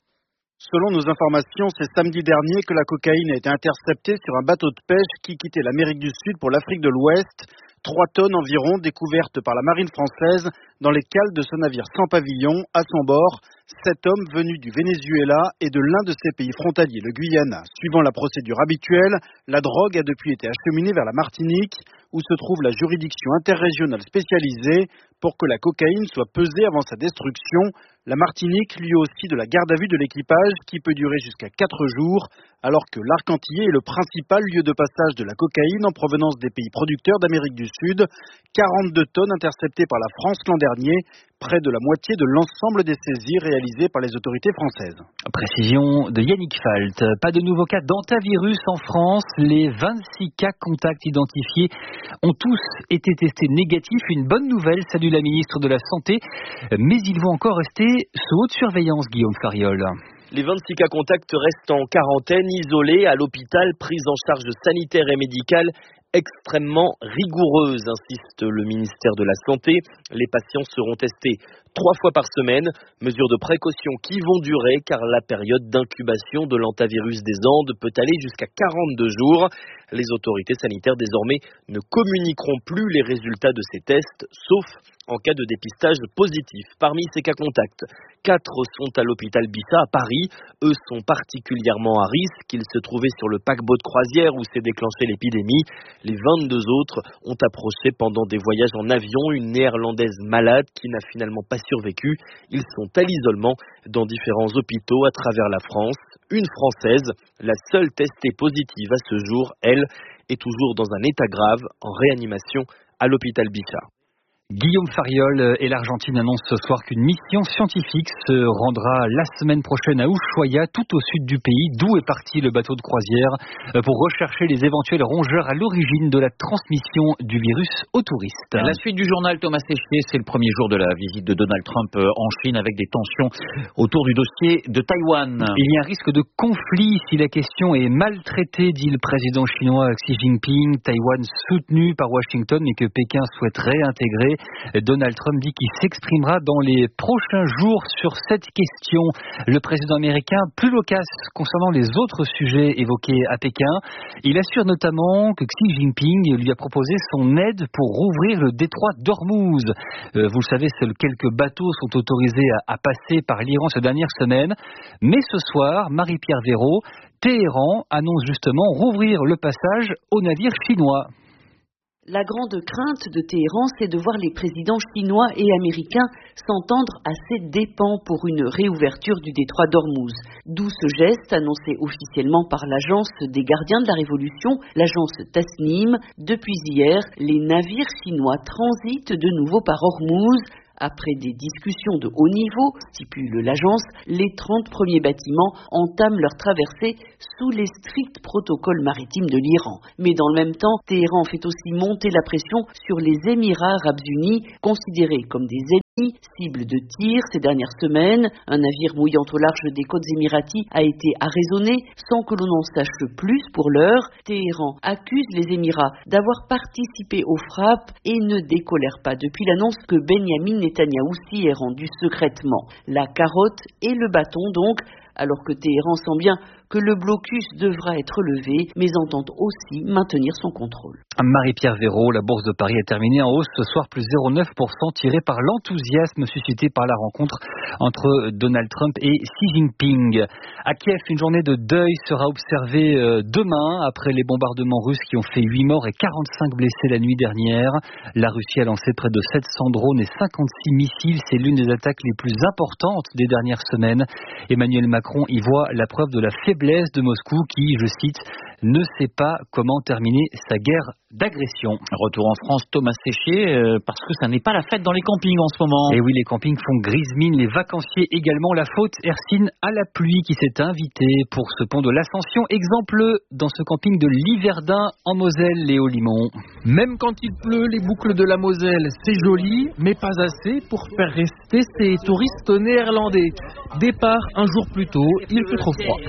Selon nos informations, c'est samedi dernier que la cocaïne a été interceptée sur un bateau de pêche qui quittait l'Amérique du Sud pour l'Afrique de l'Ouest. 3 tonnes environ découvertes par la marine française dans les cales de ce navire sans pavillon. À son bord, 7 hommes venus du Venezuela et de l'un de ses pays frontaliers, le Guyana. Suivant la procédure habituelle, la drogue a depuis été acheminée vers la Martinique, où se trouve la juridiction interrégionale spécialisée pour que la cocaïne soit pesée avant sa destruction. La Martinique lui aussi de la garde à vue de l'équipage qui peut durer jusqu'à 4 jours, alors que l'Argentinier est le principal lieu de passage de la cocaïne en provenance des pays producteurs d'Amérique du Sud. 42 tonnes interceptées par la France l'an dernier, près de la moitié de l'ensemble des saisies réalisées par les autorités françaises. Précision de Yannick Falt. Pas de nouveaux cas d'antavirus en France. Les 26 cas contacts identifiés ont tous été testés négatifs. Une bonne nouvelle, salue la ministre de la Santé. Mais ils vont encore rester sous haute surveillance, Guillaume Fariol. Les 26 cas contacts restent en quarantaine, isolés à l'hôpital, prise en charge sanitaire et médicale extrêmement rigoureuse, insiste le ministère de la Santé. Les patients seront testés 3 fois par semaine, mesures de précaution qui vont durer car la période d'incubation de l'hantavirus des Andes peut aller jusqu'à 42 jours. Les autorités sanitaires désormais ne communiqueront plus les résultats de ces tests, sauf en cas de dépistage positif. Parmi ces cas contacts, 4 sont à l'hôpital Bissa à Paris. Eux sont particulièrement à risque. Ils se trouvaient sur le paquebot de croisière où s'est déclenchée l'épidémie. Les 22 autres ont approché pendant des voyages en avion une néerlandaise malade qui n'a finalement pas survécu. Ils sont à l'isolement dans différents hôpitaux à travers la France. Une Française, la seule testée positive à ce jour, elle, est toujours dans un état grave en réanimation à l'hôpital Bissa. Guillaume Fariol et l'Argentine annoncent ce soir qu'une mission scientifique se rendra la semaine prochaine à Ushuaia, tout au sud du pays, d'où est parti le bateau de croisière, pour rechercher les éventuels rongeurs à l'origine de la transmission du virus aux touristes. La suite du journal, Thomas Séchier, c'est le premier jour de la visite de Donald Trump en Chine avec des tensions autour du dossier de Taïwan. Il y a un risque de conflit si la question est mal traitée, dit le président chinois Xi Jinping. Taïwan soutenu par Washington et que Pékin souhaite réintégrer. Donald Trump dit qu'il s'exprimera dans les prochains jours sur cette question. Le président américain, plus loquace concernant les autres sujets évoqués à Pékin, il assure notamment que Xi Jinping lui a proposé son aide pour rouvrir le détroit d'Ormuz. Vous le savez, seuls quelques bateaux sont autorisés à passer par l'Iran ces dernières semaines. Mais ce soir, Marie-Pierre Véraud, Téhéran annonce justement rouvrir le passage aux navires chinois. La grande crainte de Téhéran, c'est de voir les présidents chinois et américains s'entendre à ses dépens pour une réouverture du détroit d'Ormuz. D'où ce geste annoncé officiellement par l'agence des gardiens de la Révolution, l'agence Tasnim. Depuis hier, les navires chinois transitent de nouveau par Ormuz. Après des discussions de haut niveau, stipule l'agence, les 30 premiers bâtiments entament leur traversée sous les stricts protocoles maritimes de l'Iran. Mais dans le même temps, Téhéran fait aussi monter la pression sur les Émirats arabes unis, considérés comme des ennemis, cibles de tir ces dernières semaines. Un navire mouillant au large des côtes émiraties a été arraisonné sans que l'on en sache plus pour l'heure. Téhéran accuse les Émirats d'avoir participé aux frappes et ne décolère pas depuis l'annonce que Benyamin Netanyahou s'y est rendu secrètement. La carotte et le bâton donc, alors que Téhéran sent bien que le blocus devra être levé, mais entend aussi maintenir son contrôle. Marie-Pierre Véraud, la bourse de Paris a terminé en hausse ce soir, plus 0,9%, tiré par l'enthousiasme suscité par la rencontre entre Donald Trump et Xi Jinping. À Kiev, une journée de deuil sera observée demain, après les bombardements russes qui ont fait 8 morts et 45 blessés la nuit dernière. La Russie a lancé près de 700 drones et 56 missiles. C'est l'une des attaques les plus importantes des dernières semaines. Emmanuel Macron y voit la preuve de la faiblesse de Moscou qui, je cite, ne sait pas comment terminer sa guerre d'agression. Retour en France, Thomas Séché, parce que ça n'est pas la fête dans les campings en ce moment. Et oui, les campings font grise mine, les vacanciers également. La faute, Hercine, à la pluie qui s'est invitée pour ce pont de l'Ascension. Exemple dans ce camping de Liverdun en Moselle, Léo Limon. Même quand il pleut, les boucles de la Moselle, c'est joli, mais pas assez pour faire rester ces touristes néerlandais. Départ un jour plus tôt, il fait trop froid.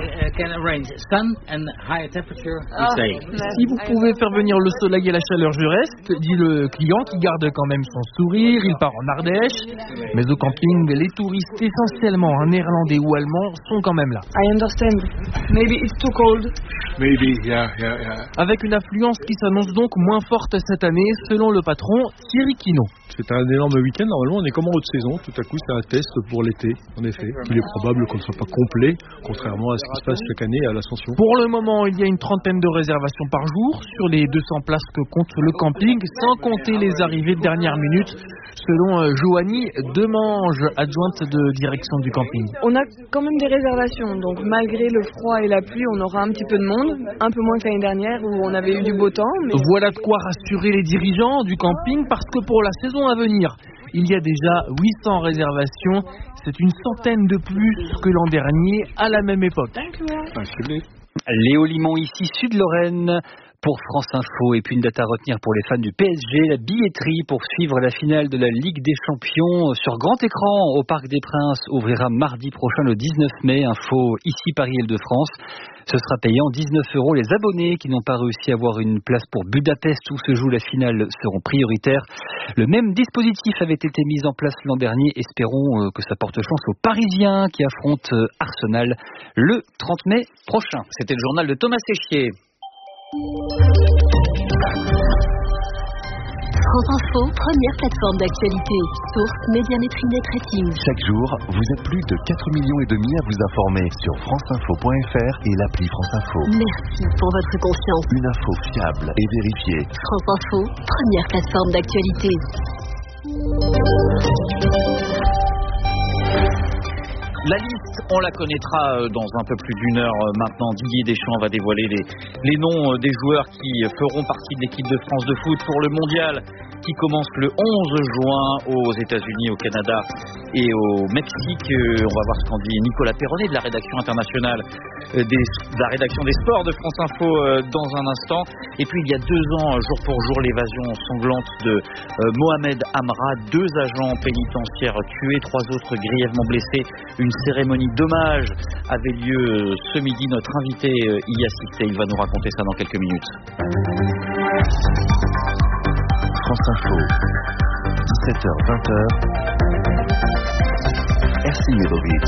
Si vous pouvez faire venir le soleil et la chaleur, je reste, dit le client qui garde quand même son sourire. Il part en Ardèche, mais au camping, les touristes essentiellement néerlandais ou allemands sont quand même là. I understand. Maybe it's too cold. Maybe, yeah. Avec une affluence qui s'annonce donc moins forte cette année, selon le patron Thierry Quinault. C'est un énorme week-end. Normalement, on est comme en haute saison. Tout à coup, c'est un test pour l'été, en effet. Il est probable qu'on ne soit pas complet, contrairement à ce qui se passe chaque année à l'Ascension. Pour le moment, il y a une trentaine de réservations par jour sur les 200 places que compte le camping, sans compter les arrivées de dernière minute, selon Joanie Demange, adjointe de direction du camping. On a quand même des réservations, donc malgré le froid et la pluie, on aura un petit peu de monde, un peu moins que l'année dernière où on avait eu du beau temps. Mais... Voilà de quoi rassurer les dirigeants du camping, parce que pour la saison à venir, il y a déjà 800 réservations. C'est une centaine de plus que l'an dernier à la même époque. Léo Limon, ici Sud-Lorraine pour France Info. Et puis une date à retenir pour les fans du PSG, la billetterie pour suivre la finale de la Ligue des Champions sur grand écran au Parc des Princes ouvrira mardi prochain le 19 mai. Info ici Paris-Île-de-France. Ce sera payant 19 €. Les abonnés qui n'ont pas réussi à avoir une place pour Budapest où se joue la finale seront prioritaires. Le même dispositif avait été mis en place l'an dernier. Espérons que ça porte chance aux Parisiens qui affrontent Arsenal le 30 mai prochain. C'était le journal de Thomas Séchier. France Info, première plateforme d'actualité. Source Médiamétrie Net Rating. Chaque jour, vous êtes plus de 4,5 millions à vous informer sur franceinfo.fr et l'appli France Info. Merci pour votre confiance. Une info fiable et vérifiée. France Info, première plateforme d'actualité. La liste, on la connaîtra dans un peu plus d'une heure maintenant. Didier Deschamps va dévoiler les noms des joueurs qui feront partie de l'équipe de France de foot pour le mondial qui commence le 11 juin aux États-Unis, au Canada et au Mexique. On va voir ce qu'en dit Nicolas Perronnet de la rédaction internationale, de la rédaction des sports de France Info dans un instant. Et puis il y a 2 ans, jour pour jour, l'évasion sanglante de Mohamed Amra, 2 agents pénitentiaires tués, 3 autres grièvement blessés. Une cérémonie d'hommage avait lieu ce midi. Notre invité y assistait. Il va nous raconter ça dans quelques minutes. France Info. 17h-20h. Ersin Lebovic.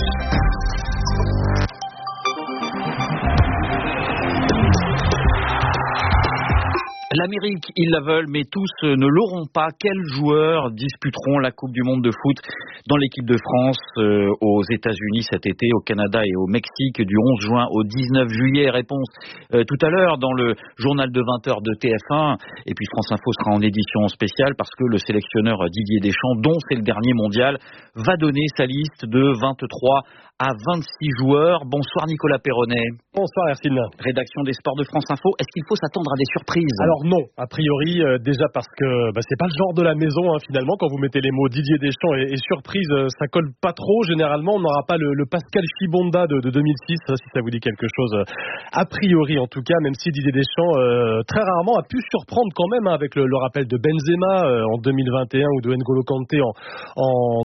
L'Amérique, ils la veulent, mais tous ne l'auront pas. Quels joueurs disputeront la Coupe du Monde de foot dans l'équipe de France aux États-Unis cet été, au Canada et au Mexique du 11 juin au 19 juillet? Réponse tout à l'heure dans le journal de 20h de TF1. Et puis France Info sera en édition spéciale parce que le sélectionneur Didier Deschamps, dont c'est le dernier mondial, va donner sa liste de 23 à 26 joueurs. Bonsoir Nicolas Perronnet. Bonsoir Ersin. Rédaction des sports de France Info. Est-ce qu'il faut s'attendre à des surprises? Alors non, a priori, déjà parce que c'est pas le genre de la maison finalement. Quand vous mettez les mots Didier Deschamps et surprise, ça colle pas trop. Généralement, on n'aura pas le Pascal Chibonda de 2006, si ça vous dit quelque chose. A priori en tout cas, même si Didier Deschamps très rarement a pu surprendre quand même avec le rappel de Benzema en 2021 ou de N'Golo Kanté en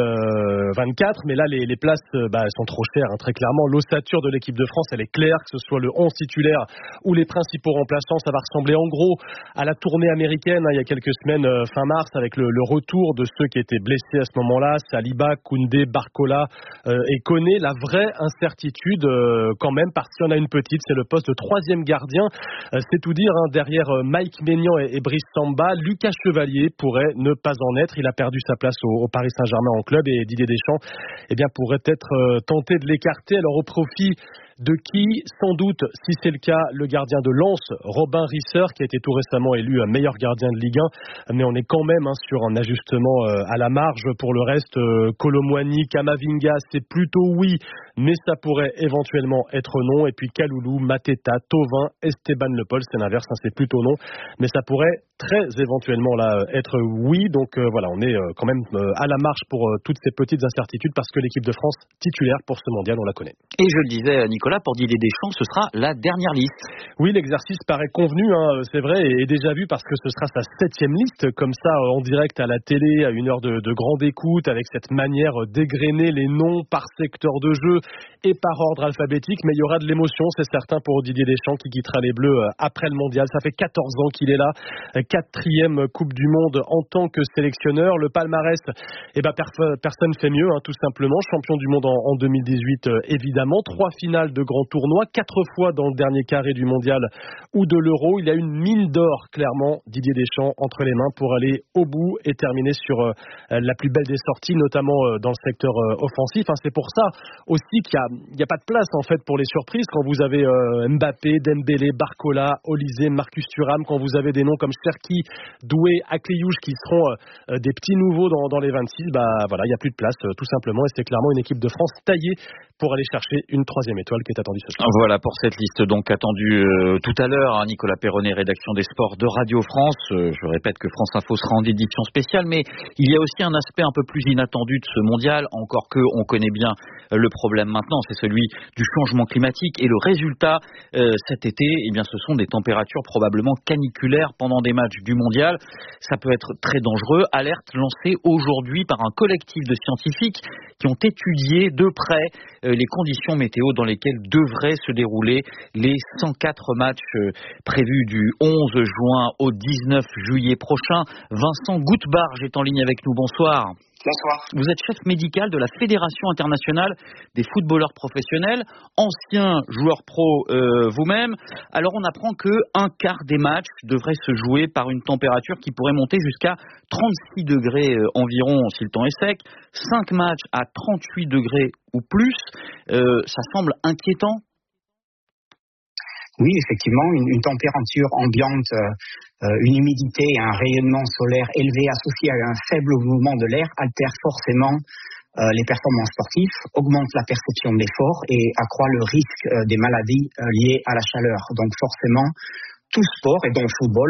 2024. Mais là, les places elles sont trop chères, très clairement. L'ossature de l'équipe de France, elle est claire, que ce soit le 11 titulaire ou les principaux remplaçants. Ça va ressembler en gros à la tournée américaine il y a quelques semaines, fin mars, avec le retour de ceux qui étaient blessés à ce moment-là, Saliba, Koundé, Barcola et Koné. La vraie incertitude quand même, parce qu'il y en a une petite, c'est le poste de troisième gardien. C'est tout dire, derrière Mike Maignan et Brice Samba, Lucas Chevalier pourrait ne pas en être. Il a perdu sa place au Paris Saint-Germain en club et Didier Deschamps pourrait être tenté de l'écarter. Alors au profit de qui? Sans doute, si c'est le cas, le gardien de Lens, Robin Risser, qui a été tout récemment élu meilleur gardien de Ligue 1. Mais on est quand même sur un ajustement à la marge. Pour le reste, Kolo Muani, Camavinga, c'est plutôt oui, mais ça pourrait éventuellement être non. Et puis Kaloulou, Mateta, Thauvin, Esteban Le Pol, c'est l'inverse, c'est plutôt non. Mais ça pourrait très éventuellement être oui. Donc voilà, on est quand même à la marge pour toutes ces petites incertitudes parce que l'équipe de France titulaire pour ce mondial, on la connaît. Et je le disais, Nicolas, pour Didier Deschamps, ce sera la dernière liste. Oui, l'exercice paraît convenu, c'est vrai, et déjà vu parce que ce sera sa 7e liste, comme ça, en direct à la télé, à une heure de grande écoute, avec cette manière d'égrener les noms par secteur de jeu et par ordre alphabétique. Mais il y aura de l'émotion, c'est certain, pour Didier Deschamps qui quittera les Bleus après le mondial. Ça fait 14 ans qu'il est là, 4e Coupe du Monde en tant que sélectionneur. Le palmarès, personne fait mieux, tout simplement. Champion du monde en 2018, évidemment. 3 finales de grands tournois, 4 fois dans le dernier carré du mondial ou de l'Euro. Il a une mine d'or, clairement, Didier Deschamps, entre les mains pour aller au bout et terminer sur la plus belle des sorties, notamment dans le secteur offensif. C'est pour ça aussi qu'il n'y a pas de place en fait pour les surprises quand vous avez Mbappé, Dembélé, Barcola, Olysée, Marcus Thuram, quand vous avez des noms comme Cherki, Doué, Akliouche qui seront des petits nouveaux dans les 26. Voilà, il n'y a plus de place tout simplement, et c'est clairement une équipe de France taillée pour aller chercher une 3e étoile qui est attendue ce soir. Voilà pour cette liste donc attendue tout à l'heure. Nicolas Perronnet, rédaction des sports de Radio France. Je répète que France Info sera en édition spéciale, mais il y a aussi un aspect un peu plus inattendu de ce mondial, encore que on connaît bien le problème maintenant, c'est celui du changement climatique. Et le résultat cet été, ce sont des températures probablement caniculaires pendant des matchs du mondial. Ça peut être très dangereux. Alerte lancée aujourd'hui par un collectif de scientifiques qui ont étudié de près les conditions météo dans lesquelles devraient se dérouler les 104 matchs prévus du 11 juin au 19 juillet prochain. Vincent Gouttebarge est en ligne avec nous. Bonsoir. Bonsoir. Vous êtes chef médical de la Fédération internationale des footballeurs professionnels, ancien joueur pro vous-même. Alors on apprend que un quart des matchs devraient se jouer par une température qui pourrait monter jusqu'à 36 degrés environ si le temps est sec, 5 matchs à 38 degrés ou plus. Ça semble inquiétant? Oui, effectivement, une température ambiante, une humidité et un rayonnement solaire élevé associé à un faible mouvement de l'air altère forcément les performances sportives, augmente la perception de l'effort et accroît le risque des maladies liées à la chaleur. Donc forcément, tout sport, et dont le football,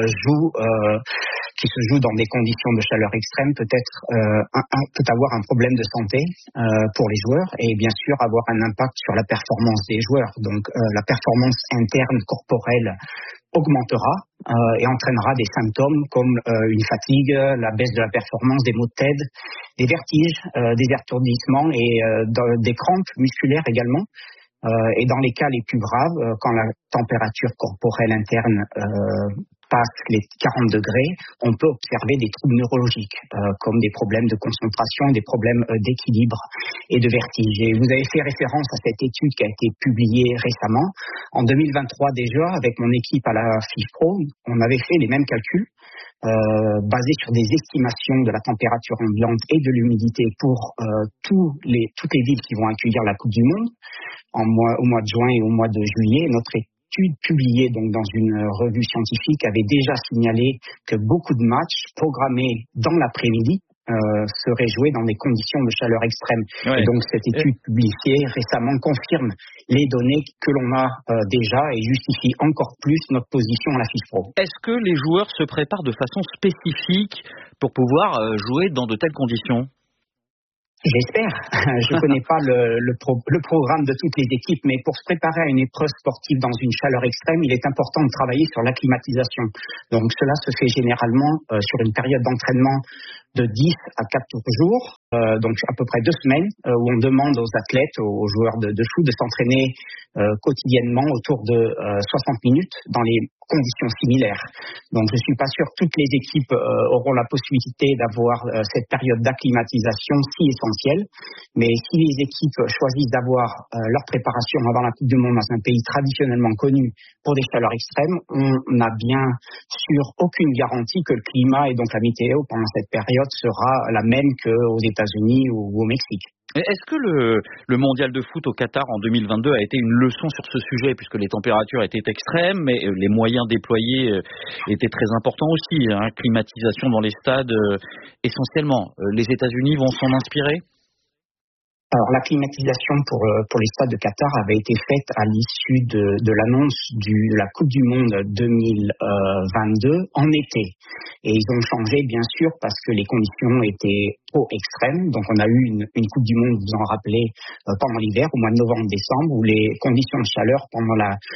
qui se joue dans des conditions de chaleur extrême, peut avoir un problème de santé pour les joueurs et bien sûr avoir un impact sur la performance des joueurs. Donc la performance interne corporelle augmentera et entraînera des symptômes comme une fatigue, la baisse de la performance, des maux de tête, des vertiges, des étourdissements et des crampes musculaires également. Et dans les cas les plus graves, quand la température corporelle interne passe les 40 degrés, on peut observer des troubles neurologiques, comme des problèmes de concentration, des problèmes d'équilibre et de vertige. Et vous avez fait référence à cette étude qui a été publiée récemment. En 2023 déjà, avec mon équipe à la FIFPro, on avait fait les mêmes calculs, basés sur des estimations de la température ambiante et de l'humidité pour toutes les villes qui vont accueillir la Coupe du Monde au mois de juin et au mois de juillet. Notre étude publiée donc dans une revue scientifique avait déjà signalé que beaucoup de matchs programmés dans l'après-midi seraient joués dans des conditions de chaleur extrême. Ouais. Et donc cette étude publiée récemment confirme les données que l'on a déjà et justifie encore plus notre position à la FIFPro. Est-ce que les joueurs se préparent de façon spécifique pour pouvoir jouer dans de telles conditions ? J'espère. Je ne connais pas le programme de toutes les équipes, mais pour se préparer à une épreuve sportive dans une chaleur extrême, il est important de travailler sur l'acclimatisation. Donc cela se fait généralement sur une période d'entraînement de 10 à 14 jours, donc à peu près 2 semaines, où on demande aux athlètes, aux joueurs de foot de s'entraîner quotidiennement autour de 60 minutes dans les conditions similaires. Donc je ne suis pas sûr que toutes les équipes auront la possibilité d'avoir cette période d'acclimatisation si essentielle, mais si les équipes choisissent d'avoir leur préparation avant la Coupe du Monde dans un pays traditionnellement connu pour des chaleurs extrêmes, on n'a bien sûr aucune garantie que le climat et donc la météo pendant cette période sera la même qu'aux États-Unis ou au Mexique. Est-ce que le mondial de foot au Qatar en 2022 a été une leçon sur ce sujet, puisque les températures étaient extrêmes, mais les moyens déployés étaient très importants aussi, hein, climatisation dans les stades essentiellement. Les États-Unis vont s'en inspirer ? Alors la climatisation pour les stades de Qatar avait été faite à l'issue de l'annonce de la Coupe du Monde 2022 en été. Et ils ont changé bien sûr parce que les conditions étaient trop extrêmes. Donc on a eu une Coupe du Monde, vous en rappelez, pendant l'hiver, au mois de novembre-décembre, où les conditions de chaleur pendant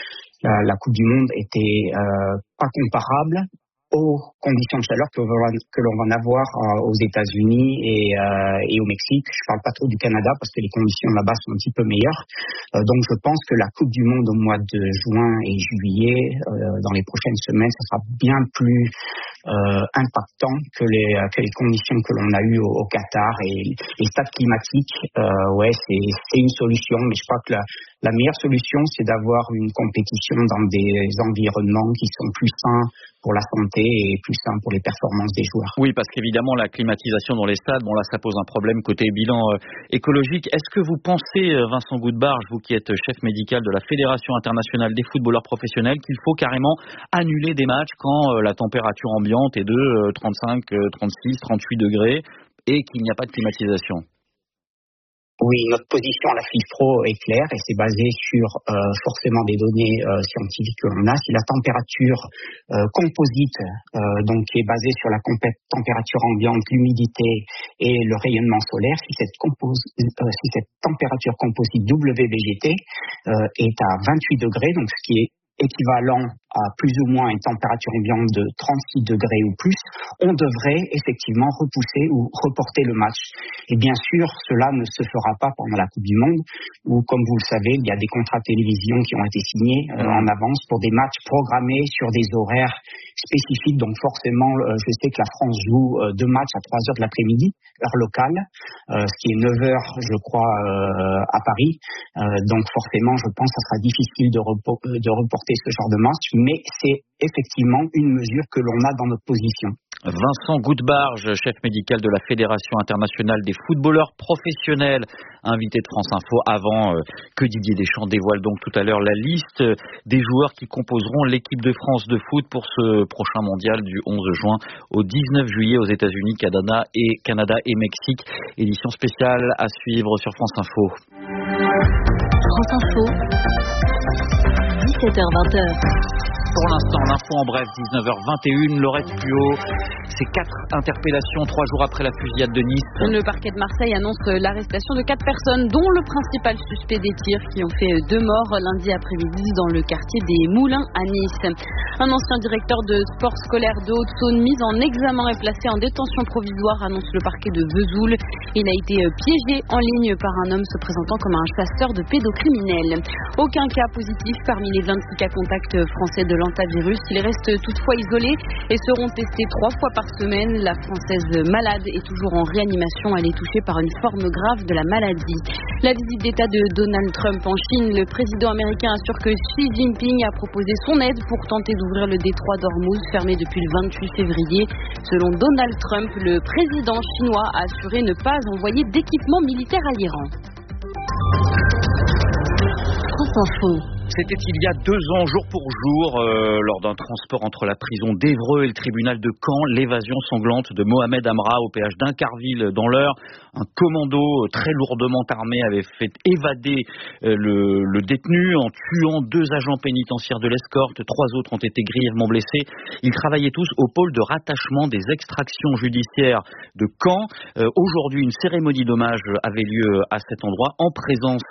la Coupe du Monde étaient pas comparables aux conditions de chaleur que l'on va en avoir aux États-Unis et au Mexique. Je parle pas trop du Canada parce que les conditions là-bas sont un petit peu meilleures. Donc je pense que la Coupe du Monde au mois de juin et juillet, dans les prochaines semaines, ça sera bien plus impactant que les conditions que l'on a eues au Qatar. Et les stades climatiques, c'est une solution, mais je crois que la meilleure solution, c'est d'avoir une compétition dans des environnements qui sont plus sains pour la santé et plus sains pour les performances des joueurs. Oui, parce qu'évidemment, la climatisation dans les stades, bon là, ça pose un problème côté bilan écologique. Est-ce que vous pensez, Vincent Goudbarge, vous qui êtes chef médical de la Fédération internationale des footballeurs professionnels, qu'il faut carrément annuler des matchs quand la température ambiante est de 35, 36, 38 degrés et qu'il n'y a pas de climatisation ? Oui, notre position à la FIFPro est claire et c'est basé sur forcément des données scientifiques que l'on a. Si la température composite, donc qui est basée sur la température ambiante, l'humidité et le rayonnement solaire, si cette température composite WVGT est à 28 degrés, donc ce qui est équivalent à plus ou moins une température ambiante de 36 degrés ou plus, on devrait effectivement repousser ou reporter le match. Et bien sûr, cela ne se fera pas pendant la Coupe du Monde, où, comme vous le savez, il y a des contrats de télévision qui ont été signés en avance pour des matchs programmés sur des horaires spécifiques. Donc forcément, je sais que la France joue 2 matchs à 3 heures de l'après-midi, heure locale, ce qui est 9 heures, je crois, à Paris. Donc forcément, je pense que ça sera difficile de reporter ce genre de match, mais c'est effectivement une mesure que l'on a dans notre position. Vincent Goudbarge, chef médical de la Fédération internationale des footballeurs professionnels, invité de France Info avant que Didier Deschamps dévoile donc tout à l'heure la liste des joueurs qui composeront l'équipe de France de foot pour ce prochain mondial du 11 juin au 19 juillet aux États-Unis, Canada et Mexique. Édition spéciale à suivre sur France Info. France Info, 17h-20h. Pour l'instant, l'info en bref, 19h21, Laurette Puot, c'est 4 interpellations 3 jours après la fusillade de Nice. Le parquet de Marseille annonce l'arrestation de 4 personnes, dont le principal suspect des tirs qui ont fait 2 morts lundi après-midi dans le quartier des Moulins à Nice. Un ancien directeur de sport scolaire de Haute-Saône mis en examen et placé en détention provisoire, annonce le parquet de Vesoul. Il a été piégé en ligne par un homme se présentant comme un chasseur de pédocriminels. Aucun cas positif parmi les 26 cas contacts français de l'hantavirus. Ils restent toutefois isolés et seront testés 3 fois par semaine. La Française malade est toujours en réanimation. Elle est touchée par une forme grave de la maladie. La visite d'État de Donald Trump en Chine. Le président américain assure que Xi Jinping a proposé son aide pour tenter d'ouvrir le détroit d'Ormuz, fermé depuis le 28 février. Selon Donald Trump, le président chinois a assuré ne pas envoyer d'équipement militaire à l'Iran. France Info. C'était il y a 2 ans, jour pour jour, lors d'un transport entre la prison d'Évreux et le tribunal de Caen, l'évasion sanglante de Mohamed Amra au péage d'Incarville dans l'Eure. Un commando très lourdement armé avait fait évader le détenu en tuant 2 agents pénitentiaires de l'escorte. 3 autres ont été grièvement blessés. Ils travaillaient tous au pôle de rattachement des extractions judiciaires de Caen. Aujourd'hui, une cérémonie d'hommage avait lieu à cet endroit en présence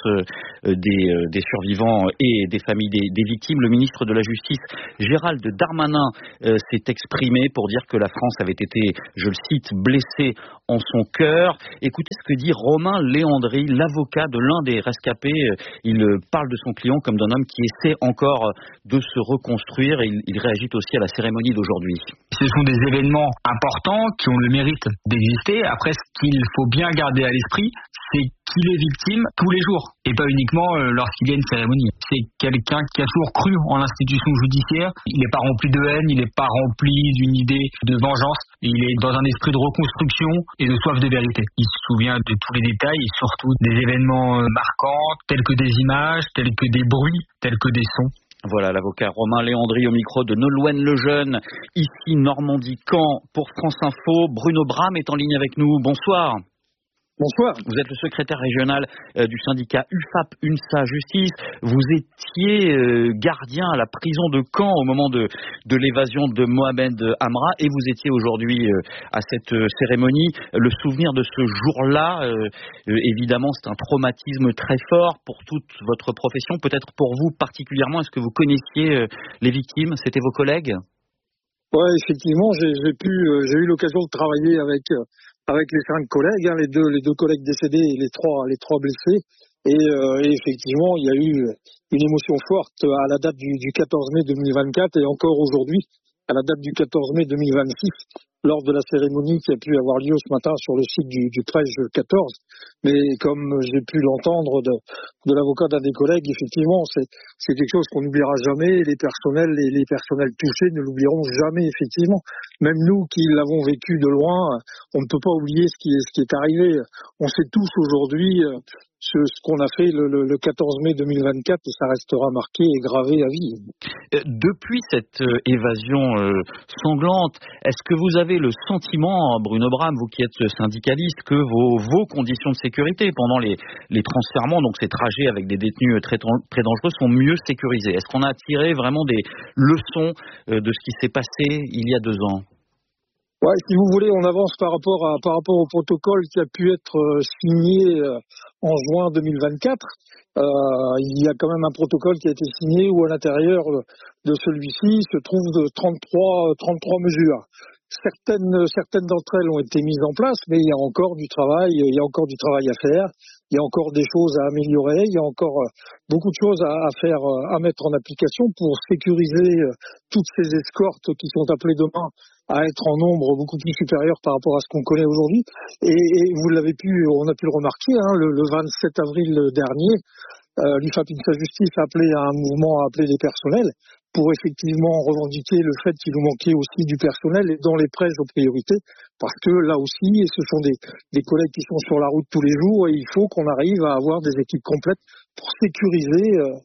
des survivants et des familles des victimes. Le ministre de la Justice, Gérald Darmanin, s'est exprimé pour dire que la France avait été, je le cite, blessée en son cœur. Écoutez ce que dit Romain Léandri, l'avocat de l'un des rescapés. Il parle de son client comme d'un homme qui essaie encore de se reconstruire et il réagit aussi à la cérémonie d'aujourd'hui. Ce sont des événements importants qui ont le mérite d'exister. Après, ce qu'il faut bien garder à l'esprit, c'est qu'il est victime tous les jours et pas uniquement lorsqu'il y a une cérémonie. C'est quelqu'un qui a toujours cru en l'institution judiciaire. Il n'est pas rempli de haine, il n'est pas rempli d'une idée de vengeance. Il est dans un esprit de reconstruction et de soif de vérité. Il se souvient de tous les détails et surtout des événements marquants, tels que des images, tels que des bruits, tels que des sons. Voilà l'avocat Romain Léandri au micro de Nolwenn Lejeune, ici Normandie-Caen pour France Info. Bruno Bram est en ligne avec nous. Bonsoir. Bonsoir. Vous êtes le secrétaire régional du syndicat UFAP-UNSA Justice. Vous étiez gardien à la prison de Caen au moment de l'évasion de Mohamed Amra et vous étiez aujourd'hui à cette cérémonie. Le souvenir de ce jour-là, évidemment, c'est un traumatisme très fort pour toute votre profession. Peut-être pour vous particulièrement, est-ce que vous connaissiez les victimes? C'était vos collègues? Oui, effectivement, j'ai eu l'occasion de travailler avec les 5 collègues, les deux collègues décédés et les trois blessés. Et effectivement, il y a eu une émotion forte à la date du 14 mai 2024 et encore aujourd'hui, à la date du 14 mai 2026, lors de la cérémonie qui a pu avoir lieu ce matin sur le site du Prège 14. Mais comme j'ai pu l'entendre de l'avocat d'un des collègues, effectivement, c'est quelque chose qu'on n'oubliera jamais. Les personnels touchés ne l'oublieront jamais, effectivement. Même nous qui l'avons vécu de loin, on ne peut pas oublier ce qui est arrivé. On sait tous aujourd'hui ce qu'on a fait le 14 mai 2024 et ça restera marqué et gravé à vie. Depuis cette évasion sanglante, est-ce que vous avez le sentiment, Bruno Bram, vous qui êtes syndicaliste, que vos conditions de sécurité pendant les transferts, donc ces trajets avec des détenus très dangereux, sont mieux sécurisées? Est-ce qu'on a tiré vraiment des leçons de ce qui s'est passé il y a 2 ans? Ouais, si vous voulez, on avance par rapport au protocole qui a pu être signé en juin 2024. Il y a quand même un protocole qui a été signé où à l'intérieur de celui-ci se trouvent 33 mesures. Certaines d'entre elles ont été mises en place, mais il y a encore du travail à faire. Il y a encore des choses à améliorer. Il y a encore beaucoup de choses à faire, à mettre en application pour sécuriser toutes ces escortes qui sont appelées demain à être en nombre beaucoup plus supérieur par rapport à ce qu'on connaît aujourd'hui. Et on a pu le remarquer, le 27 avril dernier, l'UFAP-UNSA Justice a appelé à un mouvement, a appelé les personnels pour effectivement revendiquer le fait qu'il nous manquait aussi du personnel et dans les prêches aux priorités, parce que là aussi, ce sont des collègues qui sont sur la route tous les jours et il faut qu'on arrive à avoir des équipes complètes pour sécuriser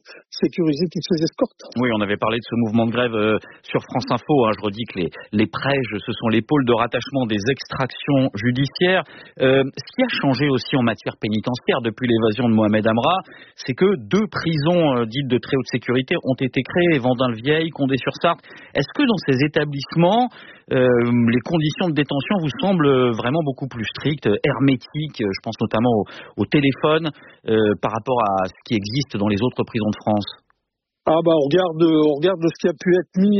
toutes ces escortes. Oui, on avait parlé de ce mouvement de grève sur France Info. Je redis que les prêches, ce sont les pôles de rattachement des extractions judiciaires. Ce qui a changé aussi en matière pénitentiaire depuis l'évasion de Mohamed Amra, c'est que 2 prisons dites de très haute sécurité ont été créées, Vendin-le-Vieil, Condé-sur-Sarthe. Est-ce que dans ces établissements, les conditions de détention vous semblent vraiment beaucoup plus strictes, hermétiques? Je pense notamment au téléphone par rapport à ce qui existe dans les autres prisons de France. On regarde ce qui a pu être mis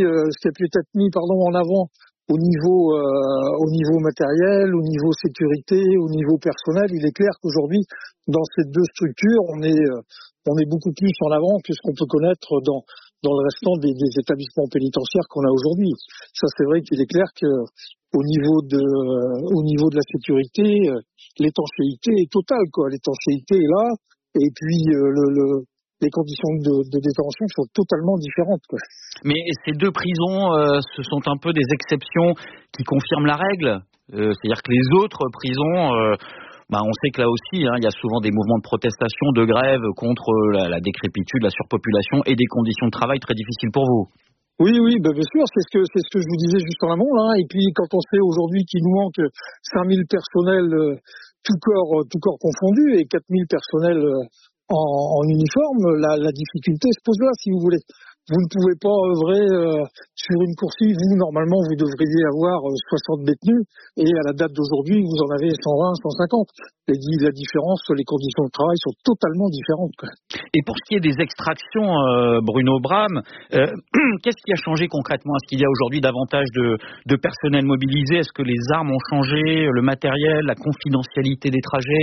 en avant au niveau matériel, au niveau sécurité, au niveau personnel. Il est clair qu'aujourd'hui, dans ces 2 structures, on est beaucoup plus en avant que ce qu'on peut connaître dans le restant des établissements pénitentiaires qu'on a aujourd'hui. Ça, c'est vrai qu'il est clair que au niveau de la sécurité, l'étanchéité est totale, quoi. L'étanchéité est là, et puis les conditions de détention sont totalement différentes, quoi. Mais ces deux prisons, ce sont un peu des exceptions qui confirment la règle. C'est-à-dire que les autres prisons, on sait que là aussi, il y a souvent des mouvements de protestation, de grève contre la décrépitude, la surpopulation et des conditions de travail très difficiles pour vous. Oui, bien sûr, c'est ce que je vous disais juste en amont, là. Et puis, quand on sait aujourd'hui qu'il nous manque 5000 personnels, tout corps confondu, et 4000 personnels en uniforme, la difficulté se pose là, si vous voulez. Vous ne pouvez pas œuvrer sur une coursive où, normalement, vous devriez avoir 60 détenus, et à la date d'aujourd'hui, vous en avez 120, 150. La différence, les conditions de travail sont totalement différentes, quoi. Et pour ce qui est des extractions, Bruno Bram, qu'est-ce qui a changé concrètement? Est-ce qu'il y a aujourd'hui davantage de personnel mobilisé? Est-ce que les armes ont changé, le matériel, la confidentialité des trajets?